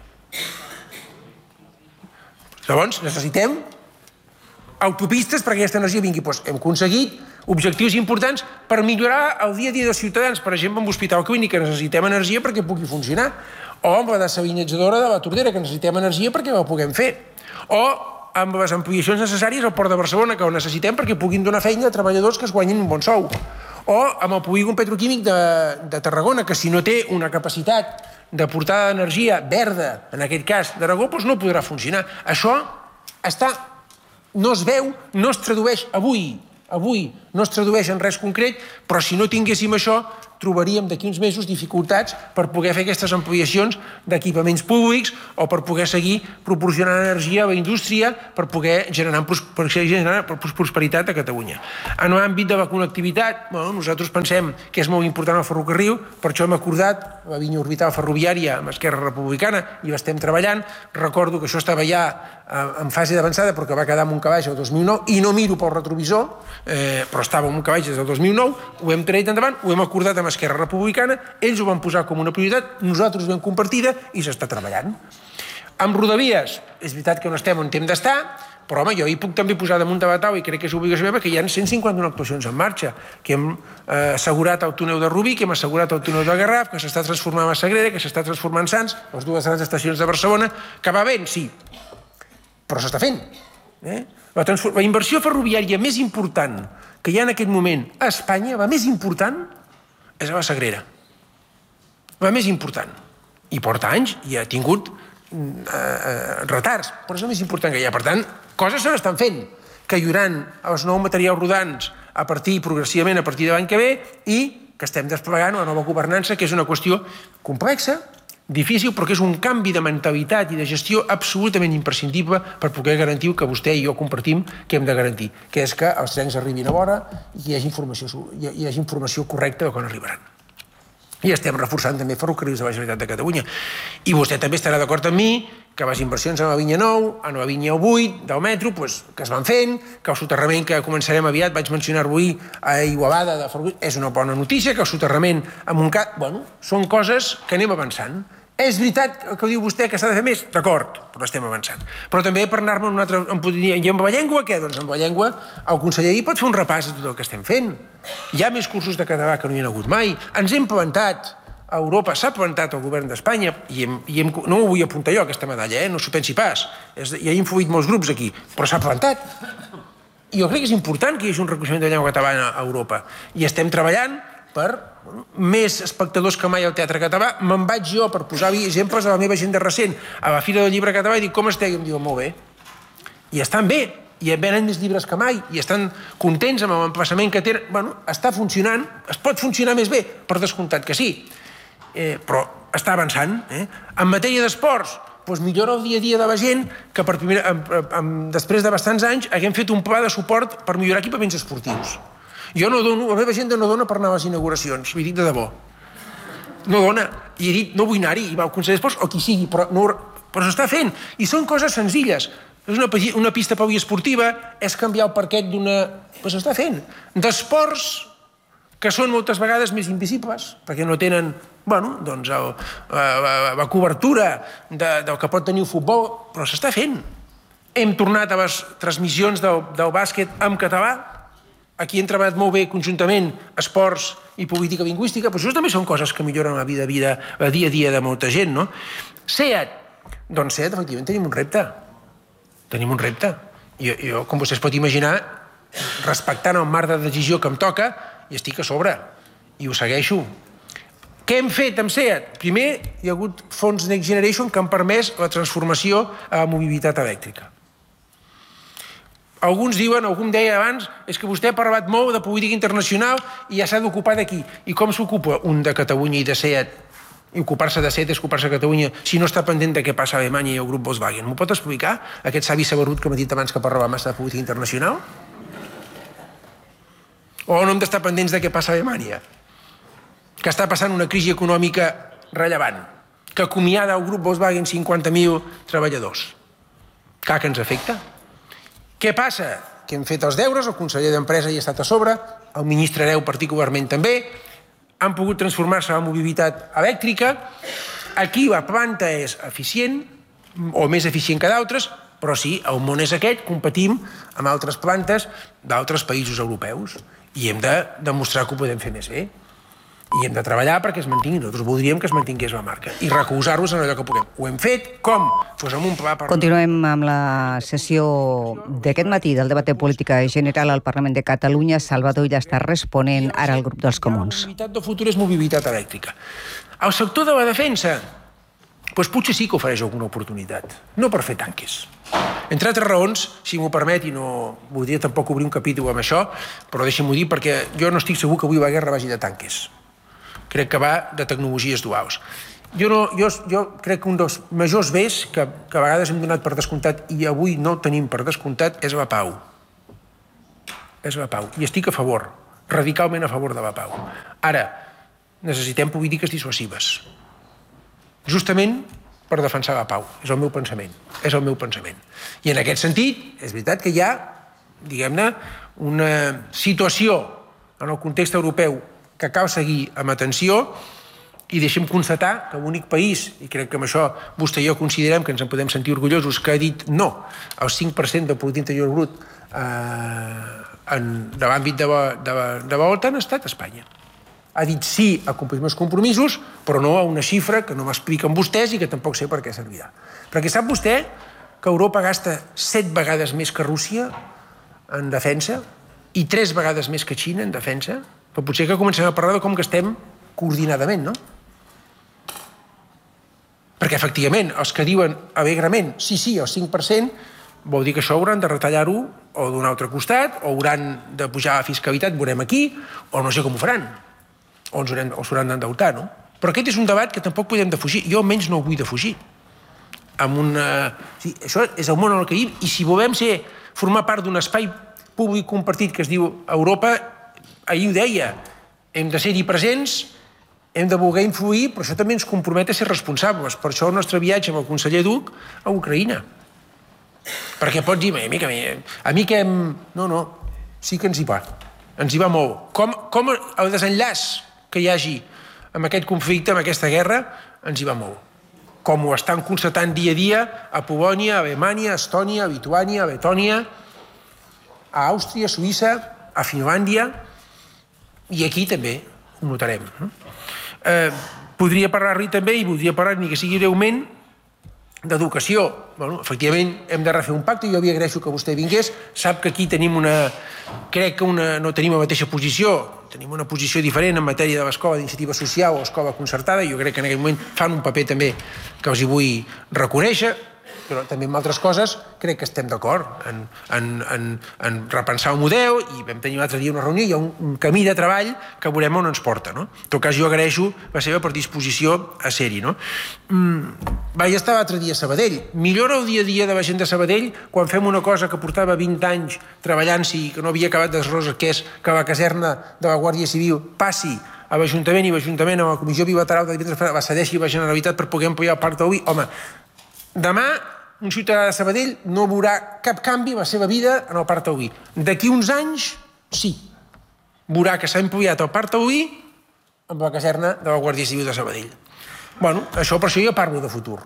Llavors, necessitem autopistes perquè aquesta energia vingui. Doncs hem aconseguit objectius importants per millorar el dia a dia dels ciutadans. Per exemple, amb l'Hospital Clínic, que necessitem energia perquè pugui funcionar. O amb la desalinitzadora de la Tordera, que necessitem energia perquè la puguem fer. O amb les ampliacions necessàries al Port de Barcelona, que ho necessitem perquè puguin donar feina a treballadors que es guanyin un bon sou. O amb el polígon petroquímic de, de Tarragona, que si no té una capacitat de portada d'energia verda, en aquest cas d'Aragó, doncs no podrà funcionar. Això està, no es veu, no es tradueix avui, avui no es tradueix en res concret, però si no tinguéssim això, trobaríem d'aquí uns mesos dificultats per poder fer aquestes ampliacions d'equipaments públics o per poder seguir proporcionant energia a la indústria per poder generar, per generar prosperitat a Catalunya. En l'àmbit de la connectivitat, bueno, nosaltres pensem que és molt important el ferrocarril, per això hem acordat la línia orbital ferroviària amb Esquerra Republicana i l'estem treballant. Recordo que això estava ja en fase d'avançada perquè va quedar amb un calaix el dos mil nou i no miro pel retrovisor, eh, però estava amb un calaix des del dos mil nou, ho hem tret endavant, ho hem acordat amb Esquerra Republicana, ells ho van posar com una prioritat, nosaltres ho hem compartida i s'està treballant. Amb Rodalies, és veritat que no estem on hem d'estar, però home, jo hi puc també posar damunt de la taula i crec que és obligació meva que hi ha cent cinquanta-una actuacions en marxa, que hem eh, assegurat el túnel de Rubí, que hem assegurat el túnel de Garraf, que s'està transformant a Sagrera, que s'està transformant Sants, les dues grans estacions de Barcelona, que va bé, sí, però s'està fent. Eh? La, la inversió ferroviària més important que hi ha en aquest moment a Espanya, la més important, és a la Sagrera. La més important. I porta anys i ha tingut eh, retards, però és la més important que hi ha. Per tant, coses se n'estan fent, que hi haurà els nous materials rodants a partir, progressivament, a partir de l'any que ve, i que estem desplegant una nova governança, que és una qüestió complexa, difícil, però que és un canvi de mentalitat i de gestió absolutament imprescindible per poder garantir el que vostè i jo compartim que hem de garantir, que és que els trens arribin a l'hora i hi hagi informació, hi hagi informació correcta de quan arribaran. I estem reforçant també ferrocarrils de la Generalitat de Catalunya. I vostè també estarà d'acord amb mi que les inversions en la línia nou, en la línia vuit del metro, pues, que es van fent, que el soterrament que començarem aviat, vaig mencionar avui a Igualada, de ferrocarrils, és una bona notícia, que el soterrament a Montcat, bueno, són coses que anem avançant. És veritat que diu vostè que s'ha de fer més? D'acord, però estem avançant. Però també per anar-me en una altra... I amb la llengua, què? Doncs amb la llengua el conseller hi pot fer un repàs de tot el que estem fent. Hi ha més cursos de català que no hi ha hagut mai. Ens hem plantat a Europa, s'ha plantat el govern d'Espanya, i, hem, i hem, no ho vull apuntar jo, aquesta medalla, eh? No s'ho pensi pas. És, hi ha influït molts grups aquí, però s'ha plantat. I jo crec que és important que hi hagi un reconeixement de la llengua catalana a Europa. I estem treballant per bueno, més espectadors que mai al Teatre Català. Me'n vaig jo per posar-hi exemples de la meva agenda recent a la Fira del Llibre Català i dic, com esteu? I em diuen, molt bé. I estan bé, i venen més llibres que mai, i estan contents amb l'emplaçament que tenen. Bueno, està funcionant, es pot funcionar més bé, per descomptat que sí, eh, però està avançant. Eh? En matèria d'esports, doncs millora el dia a dia de la gent que per primera, amb, amb, després de bastants anys haguem fet un pla de suport per millorar equipaments esportius. Jo no dono, la meva agenda no dona per anar a les inauguracions, l'hi dic de debò. No dona. I he dit, no vull anar-hi, i va el conseller d'Esports o qui sigui, però, no, però s'està fent. I són coses senzilles. És una, una pista poliesportiva, és canviar el parquet d'una... Però s'està fent. D'esports que són moltes vegades més invisibles, perquè no tenen, bueno, doncs, el, la, la cobertura de, del que pot tenir el futbol, però s'està fent. Hem tornat a les transmissions del, del bàsquet en català. Aquí hem treballat molt bé conjuntament esports i política lingüística, però això també són coses que milloren la vida, vida, el dia a dia de molta gent, no? SEAT. Doncs SEAT, efectivament, tenim un repte. Tenim un repte. Jo, jo, com vostè es pot imaginar, respectant el marc de decisió que em toca, i estic a sobre. I ho segueixo. Què hem fet amb SEAT? Primer, hi ha hagut fons Next Generation que han permès la transformació a la mobilitat elèctrica. Alguns diuen, algú em deia abans, és que vostè ha parlat molt de política internacional i ja s'ha d'ocupar d'aquí. I com s'ocupa un de Catalunya i de SEAT? I ocupar-se de SEAT és ocupar-se de Catalunya si no està pendent de què passa a Alemanya i el grup Volkswagen. M'ho pot explicar, aquest savi saberut que m'ha dit abans que parlava massa de política internacional? O no hem d'estar pendents de què passa a Alemanya? Que està passant una crisi econòmica rellevant, que acomiada el grup Volkswagen cinquanta mil treballadors. Clar que ens afecta. Què passa? Que hem fet els deures, el conseller d'Empresa hi ha estat a sobre, el ministre Hereu particularment també, han pogut transformar-se en mobilitat elèctrica. Aquí la planta és eficient, o més eficient que d'altres, però sí, el món és aquest, competim amb altres plantes d'altres països europeus i hem de demostrar que ho podem fer més bé. I hem de treballar perquè es mantingui. Nosaltres voldríem que es mantingués la marca i recolzar-los en allò que puguem. Ho hem fet, com? Pues amb un pla per... Continuem amb la sessió d'aquest matí del debat de política general al Parlament de Catalunya. Salvador Illa està responent ara al grup dels Comuns. La mobilitat del futur és mobilitat elèctrica. El sector de la defensa, doncs potser sí que ofereix alguna oportunitat. No per fer tanques. Entre altres raons, si m'ho permet, i no voldria tampoc obrir un capítol amb això, però deixem-ho dir perquè jo no estic segur que avui la guerra vagi de tanques. Crec que va de tecnologies duals. Jo, no, jo, jo crec que un dels majors bés que, que a vegades hem donat per descomptat i avui no el tenim per descomptat és la pau. És la pau. I estic a favor, radicalment a favor de la pau. Ara, necessitem polítiques dissuasives. Justament per defensar la pau. És el meu pensament. És el meu pensament. I en aquest sentit, és veritat que hi ha, diguem-ne, una situació en el context europeu que cal seguir amb atenció i deixem constatar que l'únic país, i crec que amb això vostè i jo considerem que ens en podem sentir orgullosos, que ha dit no al cinc per cent del producte interior brut eh, en, de l'àmbit de, de, de l'OTAN, ha estat Espanya. Ha dit sí a complir els compromisos, però no a una xifra que no m'expliquen vostès i que tampoc sé per què servirà. Perquè sap vostè que Europa gasta set vegades més que Rússia en defensa i tres vegades més que Xina en defensa? Però potser que comencem a parlar de com que estem coordinadament, no? Perquè, efectivament, els que diuen alegrement sí, sí, el cinc per cent, vol dir que això hauran de retallar-ho o d'un altre costat, o hauran de pujar la fiscalitat, veurem aquí, o no sé com ho faran, o ens hauran d'endeutar, no? Però aquest és un debat que tampoc podem defugir. Jo almenys no ho vull defugir. Amb una... Sí, això és el món en el que vivim, i si volem ser, formar part d'un espai públic compartit que es diu Europa, ahir ho deia, hem de ser-hi presents, hem de voler influir, però això també ens compromet a ser responsables. Per això el nostre viatge amb el conseller Duch a Ucraïna. Perquè pots dir, a mi que, a mi que hem... No, no, sí que ens hi va. Ens hi va molt. Com, com el desenllaç que hi hagi amb aquest conflicte, amb aquesta guerra, ens hi va molt. Com ho estan constatant dia a dia a Polònia, a Alemanya, a Estònia, a Lituània, a Letònia, a Àustria, a Suïssa, a Finlàndia, i aquí també ho notarem. Eh, podria parlar-hi també, i voldria parlar, ni que sigui breument, d'educació. Bueno, efectivament, hem de refer un pacte, jo li agraeixo que vostè vingués, sap que aquí tenim una... crec que una, no tenim la mateixa posició, tenim una posició diferent en matèria de l'escola d'iniciativa social o escola concertada, i jo crec que en aquest moment fan un paper també que els hi vull reconèixer, però també en altres coses crec que estem d'acord en, en, en, en repensar el model, i vam tenir l'altre dia una reunió, hi ha un, un camí de treball que veurem on ens porta, no? En tot cas, jo agraeixo la seva predisposició a ser-hi, no? Mm, vaig estar l'altre dia a Sabadell. Millora el dia a dia de la gent de Sabadell quan fem una cosa que portava vint anys treballant-s'hi i que no havia acabat d'esrosa, que és que la caserna de la Guàrdia Civil passi a l'Ajuntament, i l'Ajuntament a la Comissió Bilateral de Divendres la cedeixi a la Generalitat per poder ampliar el Parc Taulí. Home, demà un ciutadà de Sabadell no veurà cap canvi en la seva vida en el Parc Taulí. D'aquí uns anys, sí, veurà que s'ha ampliat el Parc Taulí amb la caserna de la Guàrdia Civil de Sabadell. Bueno, això per això jo parlo de futur.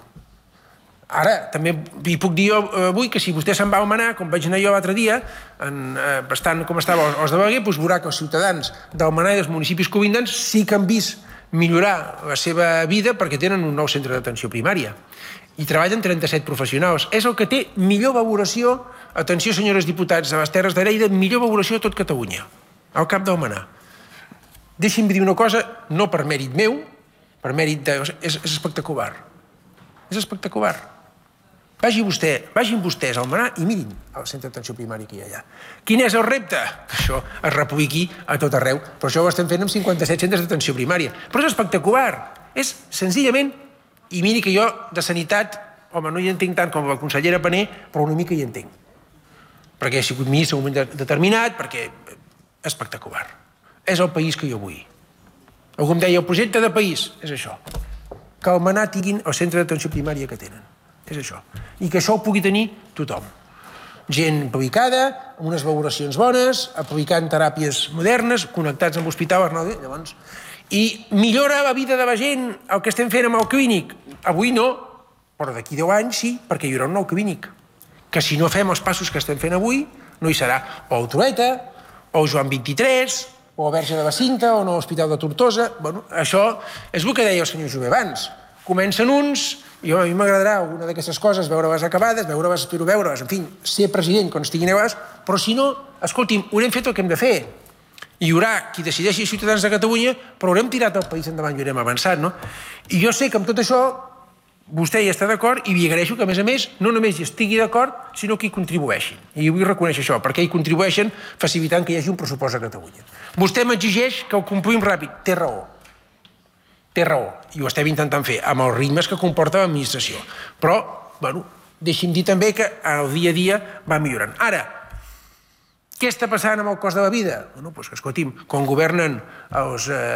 Ara, també vi puc dir jo avui que si vostè se'n va a Almenar, com vaig anar jo l'altre dia, en, eh, bastant com estava els de Balaguer, doncs veurà que els ciutadans d'Almenar i dels municipis covindants sí que han vist millorar la seva vida perquè tenen un nou centre d'atenció primària. I treballen trenta-set professionals. És el que té millor valoració, atenció senyores diputats, a les Terres de Lleida, millor valoració a tot Catalunya, al Cap d'Almenar. Deixi'm dir una cosa, no per mèrit meu, per mèrit de... És, és espectacular. És espectacular. Vagi vostè, vagin vostès a Almenar i mirin el centre d'atenció primària que hi ha allà. Quin és el repte? Això es repliqui a tot arreu, però això ho estem fent amb cinquanta-set centres d'atenció primària. Però és espectacular. És senzillament... I miri que jo de sanitat, home, no hi entenc tant com la consellera Pané, però una mica hi entenc. Perquè he sigut ministre en un moment determinat, perquè és espectacular. És el país que jo vull. Algú em deia, el projecte de país és això. Que Almenar tinguin el centre d'atenció primària que tenen. És això. I que això ho pugui tenir tothom. Gent aplicada, amb unes valoracions bones, aplicant teràpies modernes, connectats amb l'hospital Arnau de... Llavors... I millora la vida de la gent el que estem fent amb el clínic. Avui no, però d'aquí deu anys sí, perquè hi haurà un nou clínic. Que si no fem els passos que estem fent avui, no hi serà o el Trueta, o el Joan vint-i-tres, o a Verge de la Cinta, o a l'Hospital de Tortosa. Bueno, això és el que deia el senyor Jové abans. Comencen uns, i a mi m'agradarà alguna d'aquestes coses, veure-les acabades, veure-les, espero veure-les, en fi, ser president quan estiguin acabades, però si no, escolti'm, haurem fet el que hem de fer. Hi haurà qui decideixi els ciutadans de Catalunya, però haurem tirat el país endavant i haurem avançat, no? I jo sé que amb tot això vostè hi està d'acord i li agraeixo que, a més a més, no només hi estigui d'acord, sinó que hi contribueixi. I vull reconèixer això, perquè hi contribueixen facilitant que hi hagi un pressupost a Catalunya. Vostè m'exigeix que ho complim ràpid. Té raó. Té raó. I ho estem intentant fer, amb els ritmes que comporta l'administració. Però, bueno, deixi'm dir també que el dia a dia va millorant. Ara, què està passant amb el cost de la vida? Bueno, doncs, escolti'm, quan governen els... Eh,